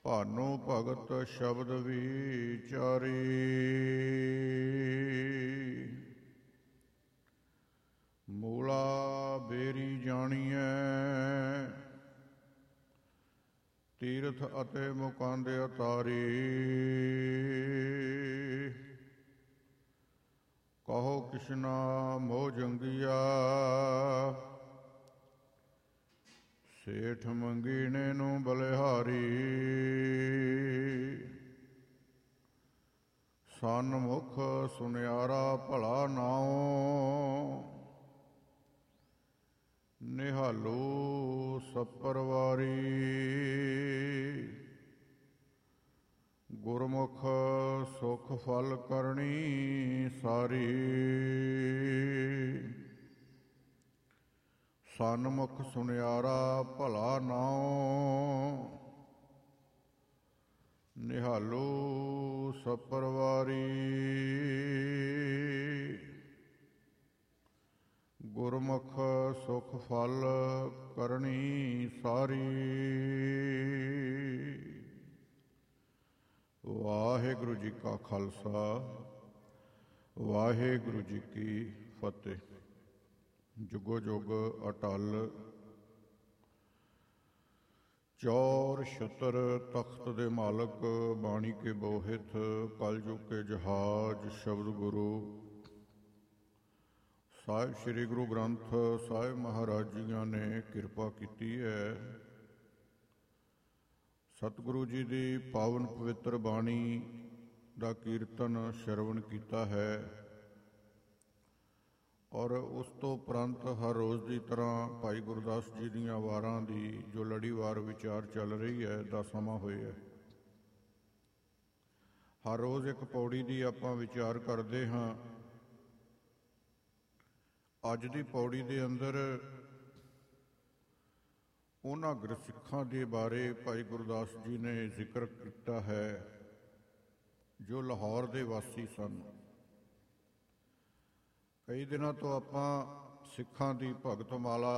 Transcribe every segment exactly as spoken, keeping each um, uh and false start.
ਭਾਨੋ ਭਗਤ ਸ਼ਬਦ ਵਿਚਾਰੀ। ਮੂਲਾ ਬੇਰੀ ਜਾਣੀਐ ਤੀਰਥ ਅਤੇ ਮੁਕੰਦ ਅਤਾਰੀ। ਕਹੋ ਕਿਸ਼ਨਾ ਮੋਹ ਜੰਗੀਆ ਸੇਠ ਮੰਗੀਣੇ ਨੂੰ ਬਲਿਹਾਰੀ। ਸਨਮੁਖ ਸੁਨਿਆਰਾ ਭਲਾ ਨਾਉ ਨਿਹਾਲੂ ਸਪਰਵਾਰੀ। ਗੁਰਮੁਖ ਸੁਖ ਫਲ ਕਰਨੀ ਸਾਰੀ। ਸਨਮੁਖ ਸੁਨਿਆਰਾ ਭਲਾ ਨਾਉ ਨਿਹਾਲੂ ਸਪਰਵਾਰੀ। ਗੁਰਮੁਖ ਸੁਖ ਫਲ ਕਰਨੀ ਸਾਰੀ। ਵਾਹਿਗੁਰੂ ਜੀ ਕਾ ਖਾਲਸਾ ਵਾਹਿਗੁਰੂ ਜੀ ਕੀ ਫਤਿਹ। ਜੁਗੋ ਜੁਗ ਅਟਲ ਚੌਰ ਛਤਰ ਤਖਤ ਦੇ ਮਾਲਕ ਬਾਣੀ ਕੇ ਬੋਹਿਤ ਕਲਯੁਗ ਕੇ ਜਹਾਜ ਸ਼ਬਦ ਗੁਰੂ ਸਾਹਿਬ ਸ੍ਰੀ ਗੁਰੂ ਗ੍ਰੰਥ ਸਾਹਿਬ ਮਹਾਰਾਜ ਜੀਆਂ ਨੇ ਕਿਰਪਾ ਕੀਤੀ ਹੈ। ਸਤਿਗੁਰੂ ਜੀ ਦੀ ਪਾਵਨ ਪਵਿੱਤਰ ਬਾਣੀ ਦਾ ਕੀਰਤਨ ਸ਼ਰਵਣ ਕੀਤਾ ਹੈ ਔਰ ਉਸ ਤੋਂ ਉਪਰੰਤ ਹਰ ਰੋਜ਼ ਦੀ ਤਰ੍ਹਾਂ ਭਾਈ ਗੁਰਦਾਸ ਜੀ ਦੀਆਂ ਵਾਰਾਂ ਦੀ ਜੋ ਲੜੀਵਾਰ ਵਿਚਾਰ ਚੱਲ ਰਹੀ ਹੈ ਦਾ ਸਮਾਂ ਹੋਇਆ। ਹਰ ਰੋਜ਼ ਇੱਕ ਪੌੜੀ ਦੀ ਆਪਾਂ ਵਿਚਾਰ ਕਰਦੇ ਹਾਂ। ਅੱਜ ਦੀ ਪੌੜੀ ਦੇ ਅੰਦਰ ਉਹਨਾਂ ਗੁਰਸਿੱਖਾਂ ਦੇ ਬਾਰੇ ਭਾਈ ਗੁਰਦਾਸ ਜੀ ਨੇ ਜ਼ਿਕਰ ਕੀਤਾ ਹੈ ਜੋ ਲਾਹੌਰ ਦੇ ਵਾਸੀ ਸਨ। ਕਈ ਦਿਨਾਂ ਤੋਂ ਆਪਾਂ ਸਿੱਖਾਂ ਦੀ ਭਗਤ ਮਾਲਾ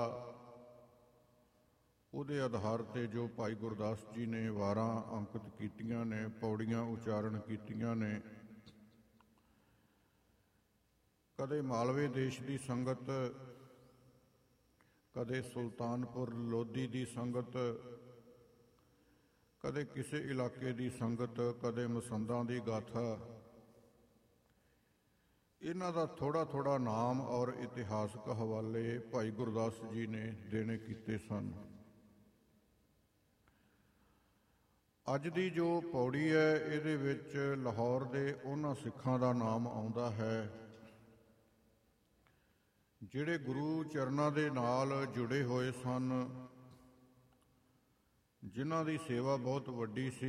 ਉਹਦੇ ਆਧਾਰ 'ਤੇ ਜੋ ਭਾਈ ਗੁਰਦਾਸ ਜੀ ਨੇ ਵਾਰਾਂ ਅੰਕਿਤ ਕੀਤੀਆਂ ਨੇ, ਪੌੜੀਆਂ ਉਚਾਰਨ ਕੀਤੀਆਂ ਨੇ। ਕਦੇ ਮਾਲਵੇ ਦੇਸ਼ ਦੀ ਸੰਗਤ, ਕਦੇ ਸੁਲਤਾਨਪੁਰ ਲੋਧੀ ਦੀ ਸੰਗਤ, ਕਦੇ ਕਿਸੇ ਇਲਾਕੇ ਦੀ ਸੰਗਤ, ਕਦੇ ਮਸੰਦਾਂ ਦੀ ਗਾਥਾ। ਇਹਨਾਂ ਦਾ ਥੋੜ੍ਹਾ ਥੋੜ੍ਹਾ ਨਾਮ ਔਰ ਇਤਿਹਾਸਕ ਹਵਾਲੇ ਭਾਈ ਗੁਰਦਾਸ ਜੀ ਨੇ ਦੇਣੇ ਕੀਤੇ ਸਨ। ਅੱਜ ਦੀ ਜੋ ਪੌੜੀ ਹੈ ਇਹਦੇ ਵਿੱਚ ਲਾਹੌਰ ਦੇ ਉਹਨਾਂ ਸਿੱਖਾਂ ਦਾ ਨਾਮ ਆਉਂਦਾ ਹੈ ਜਿਹੜੇ ਗੁਰੂ ਚਰਨਾਂ ਦੇ ਨਾਲ ਜੁੜੇ ਹੋਏ ਸਨ, ਜਿਨ੍ਹਾਂ ਦੀ ਸੇਵਾ ਬਹੁਤ ਵੱਡੀ ਸੀ।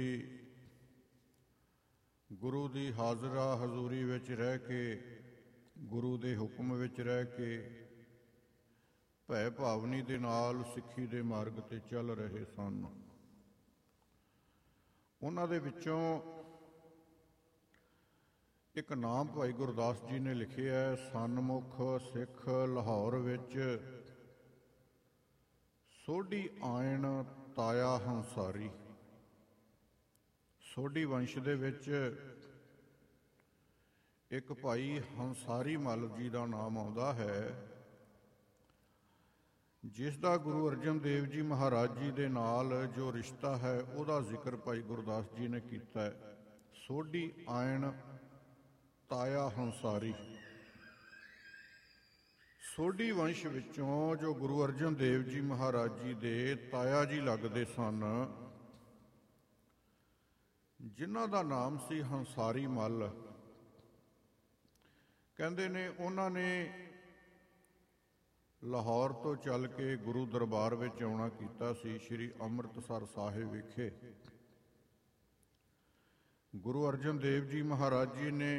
ਗੁਰੂ ਦੀ ਹਾਜ਼ਰਾ ਹਜ਼ੂਰੀ ਵਿੱਚ ਰਹਿ ਕੇ, ਗੁਰੂ ਦੇ ਹੁਕਮ ਵਿੱਚ ਰਹਿ ਕੇ, ਭੈ ਭਾਵਨੀ ਦੇ ਨਾਲ ਸਿੱਖੀ ਦੇ ਮਾਰਗ 'ਤੇ ਚੱਲ ਰਹੇ ਸਨ। ਉਹਨਾਂ ਦੇ ਵਿੱਚੋਂ ਇੱਕ ਨਾਮ ਭਾਈ ਗੁਰਦਾਸ ਜੀ ਨੇ ਲਿਖਿਆ, ਸਨਮੁਖ ਸਿੱਖ ਲਾਹੌਰ ਵਿੱਚ ਸੋਢੀ ਆਇਣ ਤਾਇਆ ਹੰਸਾਰੀ। ਸੋਢੀ ਵੰਸ਼ ਦੇ ਵਿੱਚ ਇੱਕ ਭਾਈ ਹੰਸਾਰੀ ਮੱਲ ਜੀ ਦਾ ਨਾਮ ਆਉਂਦਾ ਹੈ, ਜਿਸ ਦਾ ਗੁਰੂ ਅਰਜਨ ਦੇਵ ਜੀ ਮਹਾਰਾਜ ਜੀ ਦੇ ਨਾਲ ਜੋ ਰਿਸ਼ਤਾ ਹੈ ਉਹਦਾ ਜ਼ਿਕਰ ਭਾਈ ਗੁਰਦਾਸ ਜੀ ਨੇ ਕੀਤਾ ਹੈ। ਸੋਢੀ ਆਇਣ ਤਾਇਆ ਹੰਸਾਰੀ। ਸੋਢੀ ਵੰਸ਼ ਵਿੱਚੋਂ ਜੋ ਗੁਰੂ ਅਰਜਨ ਦੇਵ ਜੀ ਮਹਾਰਾਜ ਜੀ ਦੇ ਤਾਇਆ ਜੀ ਲੱਗਦੇ ਸਨ, ਜਿਨ੍ਹਾਂ ਦਾ ਨਾਮ ਸੀ ਹੰਸਾਰੀ ਮੱਲ। ਕਹਿੰਦੇ ਨੇ ਉਹਨਾਂ ਨੇ ਲਾਹੌਰ ਤੋਂ ਚੱਲ ਕੇ ਗੁਰੂ ਦਰਬਾਰ ਵਿੱਚ ਆਉਣਾ ਕੀਤਾ ਸੀ ਸ਼੍ਰੀ ਅੰਮ੍ਰਿਤਸਰ ਸਾਹਿਬ ਵਿਖੇ। ਗੁਰੂ ਅਰਜਨ ਦੇਵ ਜੀ ਮਹਾਰਾਜ ਜੀ ਨੇ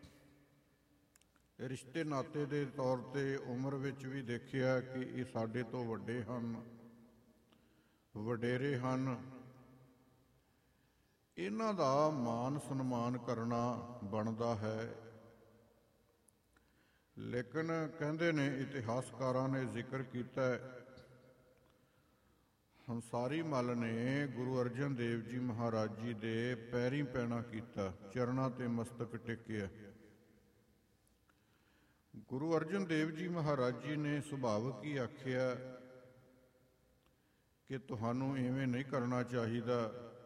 ਰਿਸ਼ਤੇ ਨਾਤੇ ਦੇ ਤੌਰ 'ਤੇ ਉਮਰ ਵਿੱਚ ਵੀ ਦੇਖਿਆ ਕਿ ਇਹ ਸਾਡੇ ਤੋਂ ਵੱਡੇ ਹਨ, ਵਡੇਰੇ ਹਨ, ਇਹਨਾਂ ਦਾ ਮਾਨ ਸਨਮਾਨ ਕਰਨਾ ਬਣਦਾ ਹੈ। ਲੇਕਿਨ ਕਹਿੰਦੇ ਨੇ ਇਤਿਹਾਸਕਾਰਾਂ ਨੇ ਜ਼ਿਕਰ ਕੀਤਾ ਹੰਸਾਰੀ ਮੱਲ ਨੇ ਗੁਰੂ ਅਰਜਨ ਦੇਵ ਜੀ ਮਹਾਰਾਜ ਜੀ ਦੇ ਪੈਰੀਂ ਪੈਣਾ ਕੀਤਾ, ਚਰਨਾਂ ਤੇ ਮਸਤਕ ਟੇਕਿਆ। ਗੁਰੂ ਅਰਜਨ ਦੇਵ ਜੀ ਮਹਾਰਾਜ ਜੀ ਨੇ ਸੁਭਾਵਕ ਹੀ ਆਖਿਆ ਕਿ ਤੁਹਾਨੂੰ ਇਵੇਂ ਨਹੀਂ ਕਰਨਾ ਚਾਹੀਦਾ,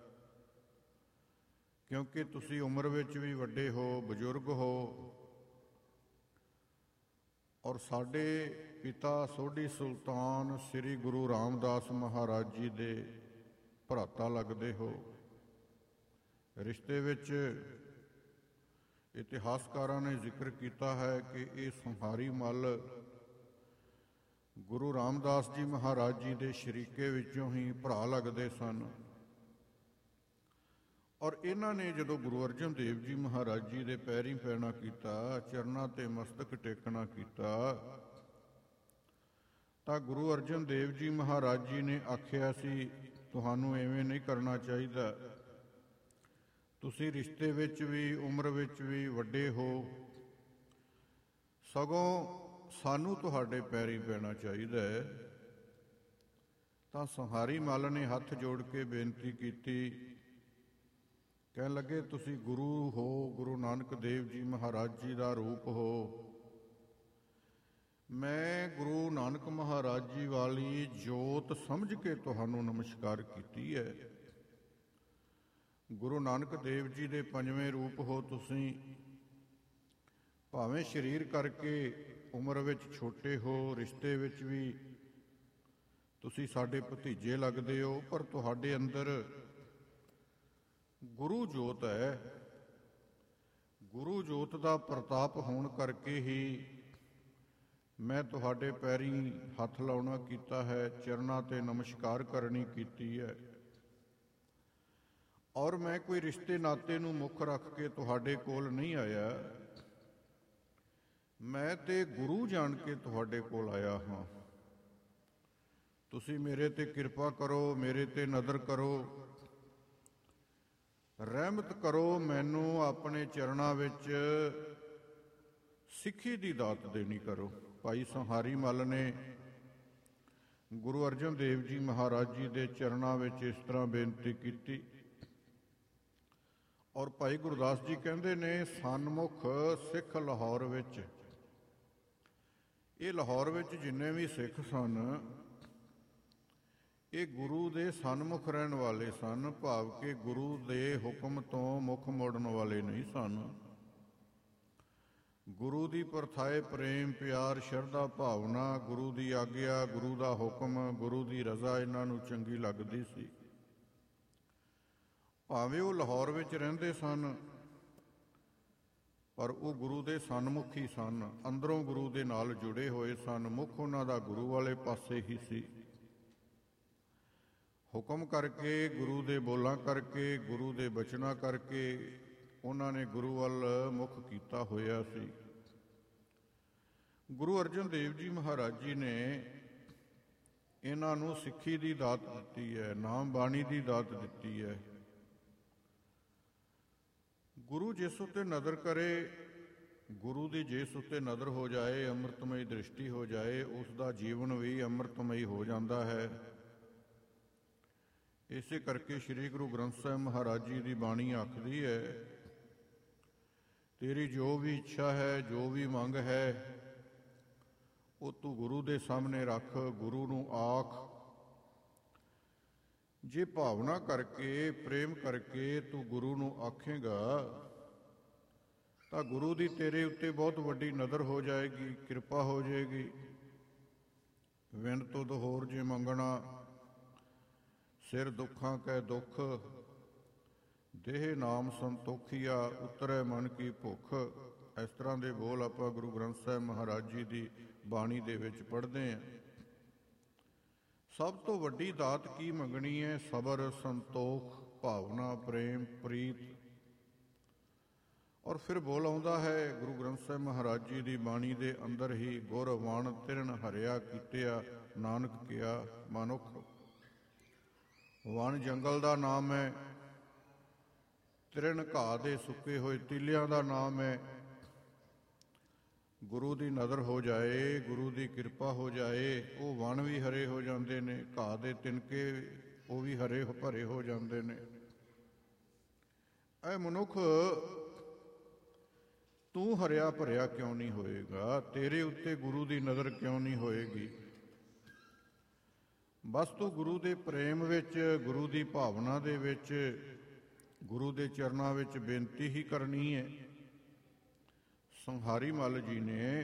ਕਿਉਂਕਿ ਤੁਸੀਂ ਉਮਰ ਵਿੱਚ ਵੀ ਵੱਡੇ ਹੋ, ਬਜ਼ੁਰਗ ਹੋ, ਔਰ ਸਾਡੇ ਪਿਤਾ ਸੋਢੀ ਸੁਲਤਾਨ ਸ੍ਰੀ ਗੁਰੂ ਰਾਮਦਾਸ ਮਹਾਰਾਜ ਜੀ ਦੇ ਭਰਾਤਾ ਲੱਗਦੇ ਹੋ। ਰਿਸ਼ਤੇ ਵਿੱਚ ਇਤਿਹਾਸਕਾਰਾਂ ਨੇ ਜ਼ਿਕਰ ਕੀਤਾ ਹੈ ਕਿ ਇਹ ਸੰਹਾਰੀ ਮੱਲ ਗੁਰੂ ਰਾਮਦਾਸ ਜੀ ਮਹਾਰਾਜ ਜੀ ਦੇ ਸ਼ਰੀਕੇ ਵਿੱਚੋਂ ਹੀ ਭਰਾ ਲੱਗਦੇ ਸਨ। ਔਰ ਇਹਨਾਂ ਨੇ ਜਦੋਂ ਗੁਰੂ ਅਰਜਨ ਦੇਵ ਜੀ ਮਹਾਰਾਜ ਜੀ ਦੇ ਪੈਰੀਂ ਪੈਣਾ ਕੀਤਾ, ਚਰਨਾਂ ਤੇ ਮਸਤਕ ਟੇਕਣਾ ਕੀਤਾ, ਤਾਂ ਗੁਰੂ ਅਰਜਨ ਦੇਵ ਜੀ ਮਹਾਰਾਜ ਜੀ ਨੇ ਆਖਿਆ ਸੀ, ਤੁਹਾਨੂੰ ਐਵੇਂ ਨਹੀਂ ਕਰਨਾ ਚਾਹੀਦਾ, ਤੁਸੀਂ ਰਿਸ਼ਤੇ ਵਿੱਚ ਵੀ ਉਮਰ ਵਿੱਚ ਵੀ ਵੱਡੇ ਹੋ, ਸਗੋਂ ਸਾਨੂੰ ਤੁਹਾਡੇ ਪੈਰੀਂ ਪੈਣਾ ਚਾਹੀਦਾ ਹੈ। ਤਾਂ ਸੰਹਾਰੀ ਮੱਲ ਨੇ ਹੱਥ ਜੋੜ ਕੇ ਬੇਨਤੀ ਕੀਤੀ, ਕਹਿਣ ਲੱਗੇ ਤੁਸੀਂ ਗੁਰੂ ਹੋ, ਗੁਰੂ ਨਾਨਕ ਦੇਵ ਜੀ ਮਹਾਰਾਜ ਜੀ ਦਾ ਰੂਪ ਹੋ, ਮੈਂ ਗੁਰੂ ਨਾਨਕ ਮਹਾਰਾਜ ਜੀ ਵਾਲੀ ਜੋਤ ਸਮਝ ਕੇ ਤੁਹਾਨੂੰ ਨਮਸਕਾਰ ਕੀਤੀ ਹੈ। ਗੁਰੂ ਨਾਨਕ ਦੇਵ ਜੀ ਦੇ ਪੰਜਵੇਂ ਰੂਪ ਹੋ ਤੁਸੀਂ, ਭਾਵੇਂ ਸਰੀਰ ਕਰਕੇ ਉਮਰ ਵਿੱਚ ਛੋਟੇ ਹੋ, ਰਿਸ਼ਤੇ ਵਿੱਚ ਵੀ ਤੁਸੀਂ ਸਾਡੇ ਭਤੀਜੇ ਲੱਗਦੇ ਹੋ, ਪਰ ਤੁਹਾਡੇ ਅੰਦਰ ਗੁਰੂ ਜੋਤ ਹੈ। ਗੁਰੂ ਜੋਤ ਦਾ ਪ੍ਰਤਾਪ ਹੋਣ ਕਰਕੇ ਹੀ ਮੈਂ ਤੁਹਾਡੇ ਪੈਰੀਂ ਹੱਥ ਲਾਉਣਾ ਕੀਤਾ ਹੈ, ਚਰਨਾਂ ਤੇ ਨਮਸਕਾਰ ਕਰਨੀ ਕੀਤੀ ਹੈ। ਔਰ ਮੈਂ ਕੋਈ ਰਿਸ਼ਤੇ ਨਾਤੇ ਨੂੰ ਮੁੱਖ ਰੱਖ ਕੇ ਤੁਹਾਡੇ ਕੋਲ ਨਹੀਂ ਆਇਆ, ਮੈਂ ਤੇ ਗੁਰੂ ਜਾਣ ਕੇ ਤੁਹਾਡੇ ਕੋਲ ਆਇਆ ਹਾਂ। ਤੁਸੀਂ ਮੇਰੇ ਤੇ ਕਿਰਪਾ ਕਰੋ, ਮੇਰੇ ਤੇ ਨਜ਼ਰ ਕਰੋ, ਰਹਿਮਤ ਕਰੋ, ਮੈਨੂੰ ਆਪਣੇ ਚਰਨਾਂ ਵਿੱਚ ਸਿੱਖੀ ਦੀ ਦਾਤ ਦੇਣੀ ਕਰੋ। ਭਾਈ ਸੰਹਾਰੀ ਮੱਲ ਨੇ ਗੁਰੂ ਅਰਜਨ ਦੇਵ ਜੀ ਮਹਾਰਾਜ ਜੀ ਦੇ ਚਰਨਾਂ ਵਿੱਚ ਇਸ ਤਰ੍ਹਾਂ ਬੇਨਤੀ ਕੀਤੀ। ਔਰ ਭਾਈ ਗੁਰਦਾਸ ਜੀ ਕਹਿੰਦੇ ਨੇ, ਸਨਮੁਖ ਸਿੱਖ ਲਾਹੌਰ ਵਿੱਚ, ਇਹ ਲਾਹੌਰ ਵਿੱਚ ਜਿੰਨੇ ਵੀ ਸਿੱਖ ਸਨ, ਇਹ ਗੁਰੂ ਦੇ ਸਨਮੁਖ ਰਹਿਣ ਵਾਲੇ ਸਨ, ਭਾਵ ਕਿ ਗੁਰੂ ਦੇ ਹੁਕਮ ਤੋਂ ਮੁੱਖ ਮੋੜਨ ਵਾਲੇ ਨਹੀਂ ਸਨ। ਗੁਰੂ ਦੀ ਪਰਥਾਏ ਪ੍ਰੇਮ ਪਿਆਰ ਸ਼ਰਧਾ ਭਾਵਨਾ, ਗੁਰੂ ਦੀ ਆਗਿਆ, ਗੁਰੂ ਦਾ ਹੁਕਮ, ਗੁਰੂ ਦੀ ਰਜ਼ਾ ਇਹਨਾਂ ਨੂੰ ਚੰਗੀ ਲੱਗਦੀ ਸੀ। ਭਾਵੇਂ ਉਹ ਲਾਹੌਰ ਵਿੱਚ ਰਹਿੰਦੇ ਸਨ, ਪਰ ਉਹ ਗੁਰੂ ਦੇ ਸਨਮੁਖ ਹੀ ਸਨ, ਅੰਦਰੋਂ ਗੁਰੂ ਦੇ ਨਾਲ ਜੁੜੇ ਹੋਏ ਸਨ, ਮੁੱਖ ਉਹਨਾਂ ਦਾ ਗੁਰੂ ਵਾਲੇ ਪਾਸੇ ਹੀ ਸੀ। ਹੁਕਮ ਕਰਕੇ, ਗੁਰੂ ਦੇ ਬੋਲਾਂ ਕਰਕੇ, ਗੁਰੂ ਦੇ ਬਚਨਾਂ ਕਰਕੇ ਉਹਨਾਂ ਨੇ ਗੁਰੂ ਵੱਲ ਮੁੱਖ ਕੀਤਾ ਹੋਇਆ ਸੀ। ਗੁਰੂ ਅਰਜਨ ਦੇਵ ਜੀ ਮਹਾਰਾਜ ਜੀ ਨੇ ਇਹਨਾਂ ਨੂੰ ਸਿੱਖੀ ਦੀ ਦਾਤ ਦਿੱਤੀ ਹੈ, ਨਾਮ ਬਾਣੀ ਦੀ ਦਾਤ ਦਿੱਤੀ ਹੈ। ਗੁਰੂ ਜਿਸ ਉੱਤੇ ਨਜ਼ਰ ਕਰੇ, ਗੁਰੂ ਦੀ ਜਿਸ ਉੱਤੇ ਨਜ਼ਰ ਹੋ ਜਾਏ, ਅੰਮ੍ਰਿਤਮਈ ਦ੍ਰਿਸ਼ਟੀ ਹੋ ਜਾਏ, ਉਸ ਦਾ ਜੀਵਨ ਵੀ ਅੰਮ੍ਰਿਤਮਈ ਹੋ ਜਾਂਦਾ ਹੈ। ਇਸੇ ਕਰਕੇ ਸ੍ਰੀ ਗੁਰੂ ਗ੍ਰੰਥ ਸਾਹਿਬ ਮਹਾਰਾਜ ਜੀ ਦੀ ਬਾਣੀ ਆਖਦੀ ਹੈ, ਤੇਰੀ ਜੋ ਵੀ ਇੱਛਾ ਹੈ, ਜੋ ਵੀ ਮੰਗ ਹੈ, ਉਹ ਤੂੰ ਗੁਰੂ ਦੇ ਸਾਹਮਣੇ ਰੱਖ, ਗੁਰੂ ਨੂੰ ਆਖ। ਜੇ ਭਾਵਨਾ ਕਰਕੇ, ਪ੍ਰੇਮ ਕਰਕੇ ਤੂੰ ਗੁਰੂ ਨੂੰ ਆਖੇਗਾ, ਤਾਂ ਗੁਰੂ ਦੀ ਤੇਰੇ ਉੱਤੇ ਬਹੁਤ ਵੱਡੀ ਨਜ਼ਰ ਹੋ ਜਾਏਗੀ, ਕਿਰਪਾ ਹੋ ਜਾਏਗੀ। ਵਿਣ ਤੁਧ ਹੋਰ ਜੇ ਮੰਗਣਾ, ਸਿਰ ਦੁੱਖਾਂ ਕੈ ਦੁੱਖ, ਦੇਹ ਨਾਮ ਸੰਤੋਖੀਆ, ਉਤਰੈ ਮਨ ਕੀ ਭੁੱਖ। ਇਸ ਤਰ੍ਹਾਂ ਦੇ ਬੋਲ ਆਪਾਂ ਗੁਰੂ ਗ੍ਰੰਥ ਸਾਹਿਬ ਮਹਾਰਾਜ ਜੀ ਦੀ ਬਾਣੀ ਦੇ ਵਿੱਚ ਪੜ੍ਹਦੇ ਹਾਂ। ਸਭ ਤੋਂ ਵੱਡੀ ਦਾਤ ਕੀ ਮੰਗਣੀ ਹੈ? ਸਬਰ, ਸੰਤੋਖ, ਭਾਵਨਾ, ਪ੍ਰੇਮ, ਪ੍ਰੀਤ। ਔਰ ਫਿਰ ਬੋਲ ਆਉਂਦਾ ਹੈ ਗੁਰੂ ਗ੍ਰੰਥ ਸਾਹਿਬ ਮਹਾਰਾਜ ਜੀ ਦੀ ਬਾਣੀ ਦੇ ਅੰਦਰ ਹੀ, ਗੁਰ ਵਣ ਤਿਰਣ ਹਰਿਆ ਕੀਤਿਆ, ਨਾਨਕ ਕਿਆ ਮਨੁੱਖ। ਵਣ ਜੰਗਲ ਦਾ ਨਾਮ ਹੈ, ਤਿਰਣ ਘਾਹ ਦੇ ਸੁੱਕੇ ਹੋਏ ਤੀਲਿਆਂ ਦਾ ਨਾਮ ਹੈ, ਗੁਰੂ ਦੀ ਨਜ਼ਰ ਹੋ ਜਾਏ, ਗੁਰੂ ਦੀ ਕਿਰਪਾ ਹੋ ਜਾਏ, ਉਹ ਵਣ ਵੀ ਹਰੇ ਹੋ ਜਾਂਦੇ ਨੇ, ਘਾਹ ਦੇ ਤਿਨਕੇ ਉਹ ਵੀ ਹਰੇ ਭਰੇ ਹੋ ਜਾਂਦੇ ਨੇ। ਐ ਮਨੁੱਖ, ਤੂੰ ਹਰਿਆ ਭਰਿਆ ਕਿਉਂ ਨਹੀਂ ਹੋਏਗਾ? ਤੇਰੇ ਉੱਤੇ ਗੁਰੂ ਦੀ ਨਜ਼ਰ ਕਿਉਂ ਨਹੀਂ ਹੋਏਗੀ? ਬਸ ਤੂੰ ਗੁਰੂ ਦੇ ਪ੍ਰੇਮ ਵਿੱਚ, ਗੁਰੂ ਦੀ ਭਾਵਨਾ ਦੇ ਵਿੱਚ, ਗੁਰੂ ਦੇ ਚਰਨਾਂ ਵਿੱਚ ਬੇਨਤੀ ਹੀ ਕਰਨੀ ਹੈ। ਸੰਹਾਰੀ ਮੱਲ ਜੀ ਨੇ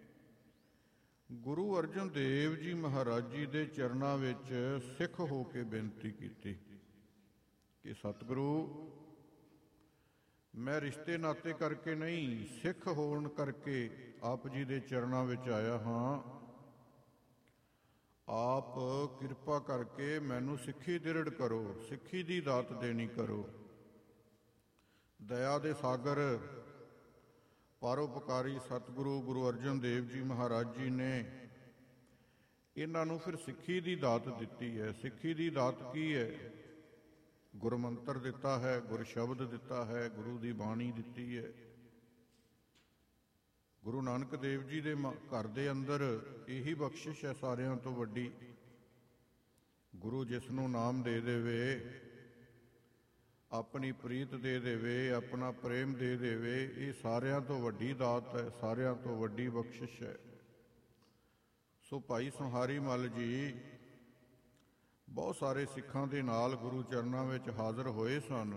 ਗੁਰੂ ਅਰਜਨ ਦੇਵ ਜੀ ਮਹਾਰਾਜ ਜੀ ਦੇ ਚਰਨਾਂ ਵਿੱਚ ਸਿੱਖ ਹੋ ਕੇ ਬੇਨਤੀ ਕੀਤੀ ਕਿ ਸਤਿਗੁਰੂ, ਮੈਂ ਰਿਸ਼ਤੇ ਨਾਤੇ ਕਰਕੇ ਨਹੀਂ, ਸਿੱਖ ਹੋਣ ਕਰਕੇ ਆਪ ਜੀ ਦੇ ਚਰਨਾਂ ਵਿੱਚ ਆਇਆ ਹਾਂ। ਆਪ ਕਿਰਪਾ ਕਰਕੇ ਮੈਨੂੰ ਸਿੱਖੀ ਦ੍ਰਿੜ ਕਰੋ, ਸਿੱਖੀ ਦੀ ਦਾਤ ਦੇਣੀ ਕਰੋ। ਦਇਆ ਦੇ ਸਾਗਰ ਪਰਉਪਕਾਰੀ ਸਤਿਗੁਰੂ ਗੁਰੂ ਅਰਜਨ ਦੇਵ ਜੀ ਮਹਾਰਾਜ ਜੀ ਨੇ ਇਹਨਾਂ ਨੂੰ ਫਿਰ ਸਿੱਖੀ ਦੀ ਦਾਤ ਦਿੱਤੀ ਹੈ। ਸਿੱਖੀ ਦੀ ਦਾਤ ਕੀ ਹੈ? ਗੁਰਮੰਤਰ ਦਿੱਤਾ ਹੈ, ਗੁਰ ਸ਼ਬਦ ਦਿੱਤਾ ਹੈ, ਗੁਰੂ ਦੀ ਬਾਣੀ ਦਿੱਤੀ ਹੈ। ਗੁਰੂ ਨਾਨਕ ਦੇਵ ਜੀ ਦੇ ਘਰ ਦੇ ਅੰਦਰ ਇਹੀ ਬਖਸ਼ਿਸ਼ ਹੈ ਸਾਰਿਆਂ ਤੋਂ ਵੱਡੀ। ਗੁਰੂ ਜਿਸ ਨੂੰ ਨਾਮ ਦੇ ਦੇਵੇ, ਆਪਣੀ ਪ੍ਰੀਤ ਦੇ ਦੇਵੇ, ਆਪਣਾ ਪ੍ਰੇਮ ਦੇ ਦੇਵੇ, ਇਹ ਸਾਰਿਆਂ ਤੋਂ ਵੱਡੀ ਦਾਤ ਹੈ, ਸਾਰਿਆਂ ਤੋਂ ਵੱਡੀ ਬਖਸ਼ਿਸ਼ ਹੈ। ਸੋ ਭਾਈ ਸੰਹਾਰੀ ਮੱਲ ਜੀ ਬਹੁਤ ਸਾਰੇ ਸਿੱਖਾਂ ਦੇ ਨਾਲ ਗੁਰੂ ਚਰਨਾਂ ਵਿੱਚ ਹਾਜ਼ਰ ਹੋਏ ਸਨ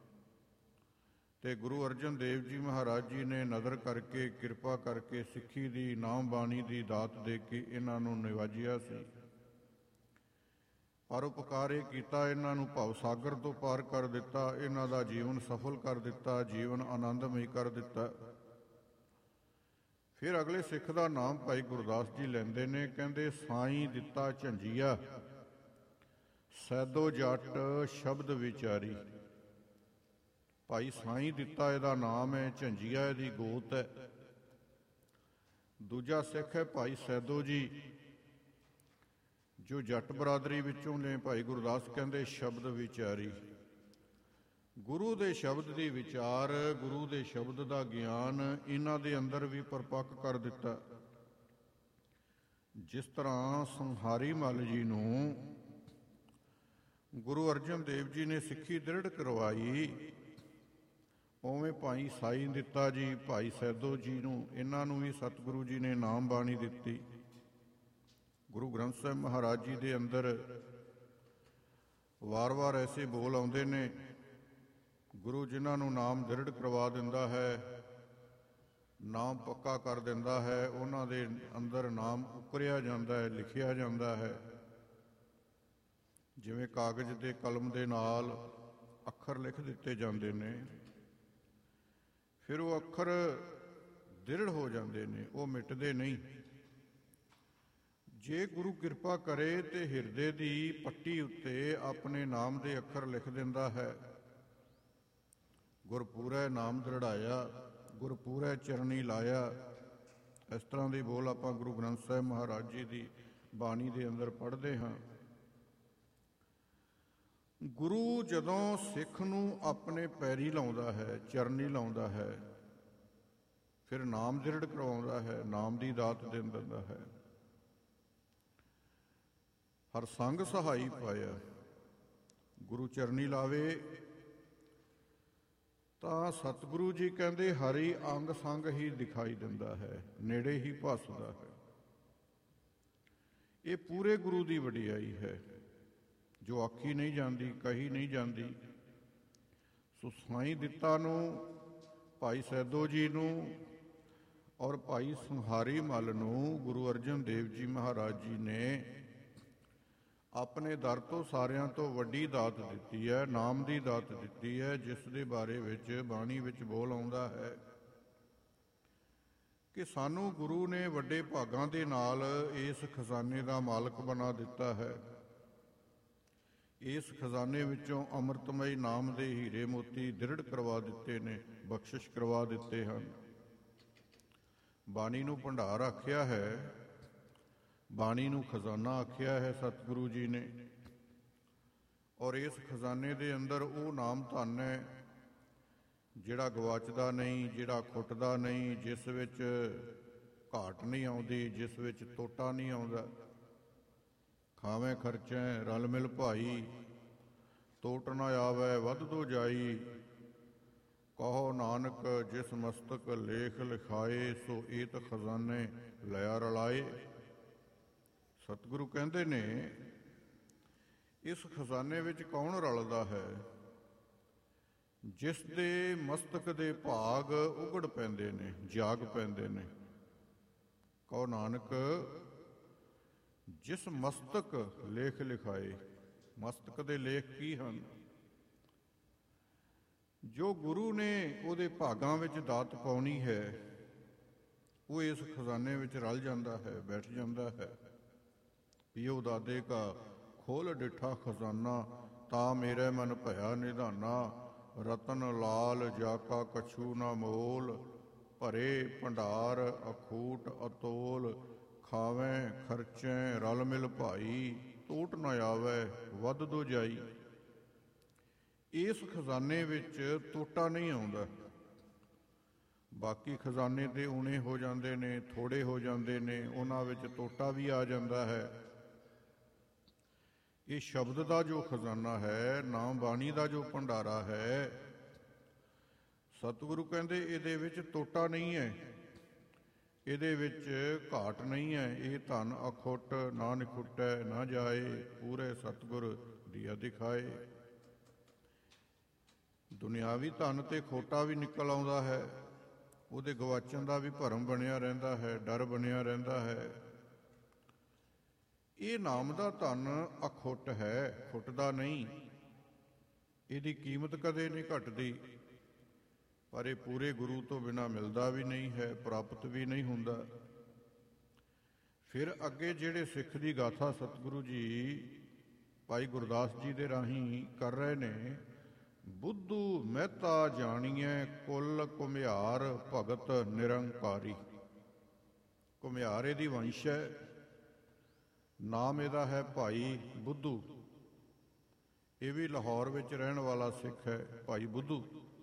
ਤੇ ਗੁਰੂ ਅਰਜਨ ਦੇਵ ਜੀ ਮਹਾਰਾਜ ਜੀ ਨੇ ਨਜ਼ਰ ਕਰਕੇ, ਕਿਰਪਾ ਕਰਕੇ ਸਿੱਖੀ ਦੀ, ਨਾਮ ਬਾਣੀ ਦੀ ਦਾਤ ਦੇ ਕੇ ਇਹਨਾਂ ਨੂੰ ਨਿਵਾਜਿਆ ਸੀ। ਪਰਉਪਕਾਰ ਇਹ ਕੀਤਾ, ਇਹਨਾਂ ਨੂੰ ਭਵ ਸਾਗਰ ਤੋਂ ਪਾਰ ਕਰ ਦਿੱਤਾ, ਇਹਨਾਂ ਦਾ ਜੀਵਨ ਸਫਲ ਕਰ ਦਿੱਤਾ, ਜੀਵਨ ਆਨੰਦਮਈ ਕਰ ਦਿੱਤਾ। ਫਿਰ ਅਗਲੇ ਸਿੱਖ ਦਾ ਨਾਮ ਭਾਈ ਗੁਰਦਾਸ ਜੀ ਲੈਂਦੇ ਨੇ, ਕਹਿੰਦੇ ਸਾਈਂ ਦਿੱਤਾ ਝੰਜੀਆ, ਸੈਦੋ ਜੱਟ ਸ਼ਬਦ ਵਿਚਾਰੀ। ਭਾਈ ਸਾਈਂ ਦਿੱਤਾ ਇਹਦਾ ਨਾਮ ਹੈ, ਝੰਜੀਆ ਇਹਦੀ ਗੋਤ ਹੈ। ਦੂਜਾ ਸਿੱਖ ਹੈ ਭਾਈ ਸੈਦੋ ਜੀ, ਜੋ ਜੱਟ ਬਰਾਦਰੀ ਵਿੱਚੋਂ ਨੇ। ਭਾਈ ਗੁਰਦਾਸ ਕਹਿੰਦੇ ਸ਼ਬਦ ਵਿਚਾਰੀ। ਗੁਰੂ ਦੇ ਸ਼ਬਦ ਦੀ ਵਿਚਾਰ, ਗੁਰੂ ਦੇ ਸ਼ਬਦ ਦਾ ਗਿਆਨ ਇਹਨਾਂ ਦੇ ਅੰਦਰ ਵੀ ਪਰਪੱਕ ਕਰ ਦਿੱਤਾ। ਜਿਸ ਤਰ੍ਹਾਂ ਸੰਹਾਰੀ ਮੱਲ ਜੀ ਨੂੰ ਗੁਰੂ ਅਰਜਨ ਦੇਵ ਜੀ ਨੇ ਸਿੱਖੀ ਦ੍ਰਿੜ ਕਰਵਾਈ, ਉਵੇਂ ਭਾਈ ਸਾਈਂ ਦਿੱਤਾ ਜੀ, ਭਾਈ ਸੈਦੋ ਜੀ ਨੂੰ, ਇਹਨਾਂ ਨੂੰ ਵੀ ਸਤਿਗੁਰੂ ਜੀ ਨੇ ਨਾਮ ਬਾਣੀ ਦਿੱਤੀ। ਗੁਰੂ ਗ੍ਰੰਥ ਸਾਹਿਬ ਮਹਾਰਾਜ ਜੀ ਦੇ ਅੰਦਰ ਵਾਰ-ਵਾਰ ਐਸੇ ਬੋਲ ਆਉਂਦੇ ਨੇ, ਗੁਰੂ ਜਿਨ੍ਹਾਂ ਨੂੰ ਨਾਮ ਦ੍ਰਿੜ ਕਰਵਾ ਦਿੰਦਾ ਹੈ, ਨਾਮ ਪੱਕਾ ਕਰ ਦਿੰਦਾ ਹੈ, ਉਹਨਾਂ ਦੇ ਅੰਦਰ ਨਾਮ ਉਕਰਿਆ ਜਾਂਦਾ ਹੈ, ਲਿਖਿਆ ਜਾਂਦਾ ਹੈ। ਜਿਵੇਂ ਕਾਗਜ਼ ਤੇ ਕਲਮ ਦੇ ਨਾਲ ਅੱਖਰ ਲਿਖ ਦਿੱਤੇ ਜਾਂਦੇ ਨੇ, ਫਿਰ ਉਹ ਅੱਖਰ ਦ੍ਰਿੜ ਹੋ ਜਾਂਦੇ ਨੇ, ਉਹ ਮਿਟਦੇ ਨਹੀਂ। ਜੇ ਗੁਰੂ ਕਿਰਪਾ ਕਰੇ ਤੇ ਹਿਰਦੇ ਦੀ ਪੱਟੀ ਉੱਤੇ ਆਪਣੇ ਨਾਮ ਦੇ ਅੱਖਰ ਲਿਖ ਦਿੰਦਾ ਹੈ। ਗੁਰਪੂਰੈ ਨਾਮ ਦ੍ਰਿੜਾਇਆ, ਗੁਰਪੂਰੈ ਚਰਨੀ ਲਾਇਆ, ਇਸ ਤਰ੍ਹਾਂ ਦੀ ਬੋਲ ਆਪਾਂ ਗੁਰੂ ਗ੍ਰੰਥ ਸਾਹਿਬ ਮਹਾਰਾਜ ਜੀ ਦੀ ਬਾਣੀ ਦੇ ਅੰਦਰ ਪੜ੍ਹਦੇ ਹਾਂ। ਗੁਰੂ ਜਦੋਂ ਸਿੱਖ ਨੂੰ ਆਪਣੇ ਪੈਰੀ ਲਾਉਂਦਾ ਹੈ, ਚਰਨੀ ਲਾਉਂਦਾ ਹੈ, ਫਿਰ ਨਾਮ ਦ੍ਰਿੜ ਕਰਵਾਉਂਦਾ ਹੈ, ਨਾਮ ਦੀ ਦਾਤ ਦੇ ਦਿੰਦਾ ਹੈ। ਹਰ ਸੰਗ ਸਹਾਈ ਪਾਇਆ, ਗੁਰੂ ਚਰਨੀ ਲਾਵੇ ਤਾਂ ਸਤਿਗੁਰੂ ਜੀ ਕਹਿੰਦੇ ਹਰੀ ਅੰਗ ਸੰਗ ਹੀ ਦਿਖਾਈ ਦਿੰਦਾ ਹੈ, ਨੇੜੇ ਹੀ ਭੱਸਦਾ ਹੈ। ਇਹ ਪੂਰੇ ਗੁਰੂ ਦੀ ਵਡਿਆਈ ਹੈ, ਜੋ ਆਖੀ ਨਹੀਂ ਜਾਂਦੀ, ਕਹੀ ਨਹੀਂ ਜਾਂਦੀ। ਸੋ ਸਾਈਂ ਦਿੱਤਾ ਨੂੰ, ਭਾਈ ਸੈਦੋ ਜੀ ਨੂੰ ਔਰ ਭਾਈ ਸੰਹਾਰੀ ਮੱਲ ਨੂੰ ਗੁਰੂ ਅਰਜਨ ਦੇਵ ਜੀ ਮਹਾਰਾਜ ਜੀ ਨੇ ਆਪਣੇ ਦਰ ਤੋਂ ਸਾਰਿਆਂ ਤੋਂ ਵੱਡੀ ਦਾਤ ਦਿੱਤੀ ਹੈ, ਨਾਮ ਦੀ ਦਾਤ ਦਿੱਤੀ ਹੈ, ਜਿਸ ਦੇ ਬਾਰੇ ਵਿੱਚ ਬਾਣੀ ਵਿੱਚ ਬੋਲ ਆਉਂਦਾ ਹੈ ਕਿ ਸਾਨੂੰ ਗੁਰੂ ਨੇ ਵੱਡੇ ਭਾਗਾਂ ਦੇ ਨਾਲ ਇਸ ਖਜ਼ਾਨੇ ਦਾ ਮਾਲਕ ਬਣਾ ਦਿੱਤਾ ਹੈ। ਇਸ ਖਜ਼ਾਨੇ ਵਿੱਚੋਂ ਅੰਮ੍ਰਿਤਮਈ ਨਾਮ ਦੇ ਹੀਰੇ ਮੋਤੀ ਦ੍ਰਿੜ ਕਰਵਾ ਦਿੱਤੇ ਨੇ, ਬਖਸ਼ਿਸ਼ ਕਰਵਾ ਦਿੱਤੇ ਹਨ। ਬਾਣੀ ਨੂੰ ਭੰਡਾਰ ਆਖਿਆ ਹੈ, ਬਾਣੀ ਨੂੰ ਖਜ਼ਾਨਾ ਆਖਿਆ ਹੈ ਸਤਿਗੁਰੂ ਜੀ ਨੇ। ਔਰ ਇਸ ਖਜ਼ਾਨੇ ਦੇ ਅੰਦਰ ਉਹ ਨਾਮ ਧਨ ਹੈ ਜਿਹੜਾ ਗਵਾਚਦਾ ਨਹੀਂ, ਜਿਹੜਾ ਖੁੱਟਦਾ ਨਹੀਂ, ਜਿਸ ਵਿੱਚ ਘਾਟ ਨਹੀਂ ਆਉਂਦੀ, ਜਿਸ ਵਿੱਚ ਟੋਟਾ ਨਹੀਂ ਆਉਂਦਾ। ਖਾਵੇਂ ਖਰਚੈ ਰਲ ਮਿਲ ਭਾਈ, ਟੋਟ ਨਾ ਆਵੈ ਵੱਧਦੋ ਜਾਈ। ਕਹੋ ਨਾਨਕ ਜਿਸ ਮਸਤਕ ਲੇਖ ਲਿਖਾਏ, ਸੋ ਏਤ ਖਜ਼ਾਨੇ ਲਿਆ ਰਲਾਏ। ਸਤਿਗੁਰੂ ਕਹਿੰਦੇ ਨੇ ਇਸ ਖਜ਼ਾਨੇ ਵਿੱਚ ਕੌਣ ਰਲਦਾ ਹੈ? ਜਿਸ ਦੇ ਮਸਤਕ ਦੇ ਭਾਗ ਉਗੜ ਪੈਂਦੇ ਨੇ, ਜਾਗ ਪੈਂਦੇ ਨੇ। ਕਹੋ ਨਾਨਕ ਜਿਸ ਮਸਤਕ ਲੇਖ ਲਿਖਾਏ। ਮਸਤਕ ਦੇ ਲੇਖ ਕੀ ਹਨ? ਜੋ ਗੁਰੂ ਨੇ ਉਹਦੇ ਭਾਗਾਂ ਵਿੱਚ ਦਾਤ ਪਾਉਣੀ ਹੈ, ਉਹ ਇਸ ਖਜ਼ਾਨੇ ਵਿੱਚ ਰਲ ਜਾਂਦਾ ਹੈ, ਬੈਠ ਜਾਂਦਾ ਹੈ। ਪੀਓ ਦਾਦੇ ਕਾ ਖੋਲ ਡਿਠਾ ਖਜ਼ਾਨਾ, ਤਾਂ ਮੇਰੇ ਮਨ ਭਇਆ ਨਿਧਾਨਾ। ਰਤਨ ਲਾਲ ਜਾਕਾ ਕਛੂ ਨਾ ਮੋਲ, ਭਰੇ ਭੰਡਾਰ ਅਖੂਟ ਅਤੋਲ। ਖਾਵੇਂ ਖਰਚੈ ਰਲ ਮਿਲ ਭਾਈ, ਟੋਟ ਨਾ ਆਵੈ ਵੱਧਦੋ ਜਾਈ। ਇਸ ਖਜ਼ਾਨੇ ਵਿੱਚ ਟੋਟਾ ਨਹੀਂ ਆਉਂਦਾ। ਬਾਕੀ ਖਜ਼ਾਨੇ ਤੇ ਊਣੇ ਹੋ ਜਾਂਦੇ ਨੇ, ਥੋੜੇ ਹੋ ਜਾਂਦੇ ਨੇ, ਉਹਨਾਂ ਵਿੱਚ ਟੋਟਾ ਵੀ ਆ ਜਾਂਦਾ ਹੈ। ਇਹ ਸ਼ਬਦ ਦਾ ਜੋ ਖਜ਼ਾਨਾ ਹੈ, ਨਾਮ ਬਾਣੀ ਦਾ ਜੋ ਭੰਡਾਰਾ ਹੈ, ਸਤਿਗੁਰੂ ਕਹਿੰਦੇ ਇਹਦੇ ਵਿੱਚ ਟੋਟਾ ਨਹੀਂ ਹੈ, ਇਹਦੇ ਵਿੱਚ ਘਾਟ ਨਹੀਂ ਹੈ। ਇਹ ਧਨ ਅਖੁੱਟ ਨਾ ਨਿਖੁੱਟੈ ਨਾ ਜਾਏ, ਪੂਰੇ ਸਤਿਗੁਰ ਦੀਆ ਦਿਖਾਏ। ਦੁਨਿਆਵੀ ਧਨ ਤੇ ਖੋਟਾ ਵੀ ਨਿਕਲ ਆਉਂਦਾ ਹੈ, ਉਹਦੇ ਗਵਾਚਣ ਦਾ ਵੀ ਭਰਮ ਬਣਿਆ ਰਹਿੰਦਾ ਹੈ, ਡਰ ਬਣਿਆ ਰਹਿੰਦਾ ਹੈ। ਇਹ ਨਾਮ ਦਾ ਧਨ ਅਖੁੱਟ ਹੈ, ਖੁੱਟਦਾ ਨਹੀਂ। ਇਹਦੀ ਕੀਮਤ ਕਦੇ ਨਹੀਂ ਘਟਦੀ, ਪਰ ਇਹ ਪੂਰੇ ਗੁਰੂ ਤੋਂ ਬਿਨਾਂ ਮਿਲਦਾ ਵੀ ਨਹੀਂ ਹੈ, ਪ੍ਰਾਪਤ ਵੀ ਨਹੀਂ ਹੁੰਦਾ। ਫਿਰ ਅੱਗੇ ਜਿਹੜੇ ਸਿੱਖ ਦੀ ਗਾਥਾ ਸਤਿਗੁਰੂ ਜੀ ਭਾਈ ਗੁਰਦਾਸ ਜੀ ਦੇ ਰਾਹੀਂ ਕਰ ਰਹੇ ਨੇ। ਬੁੱਧੂ ਮਹਿਤਾ ਜਾਣੀਐ ਕੁਲ ਘੁਮਿਆਰ, ਭਗਤ ਨਿਰੰਕਾਰੀ। ਘੁਮਿਆਰ ਇਹਦੀ ਵੰਸ਼ ਹੈ, ਨਾਮ ਇਹਦਾ ਹੈ ਭਾਈ ਬੁੱਧੂ। ਇਹ ਵੀ ਲਾਹੌਰ ਵਿੱਚ ਰਹਿਣ ਵਾਲਾ ਸਿੱਖ ਹੈ, ਭਾਈ ਬੁੱਧੂ।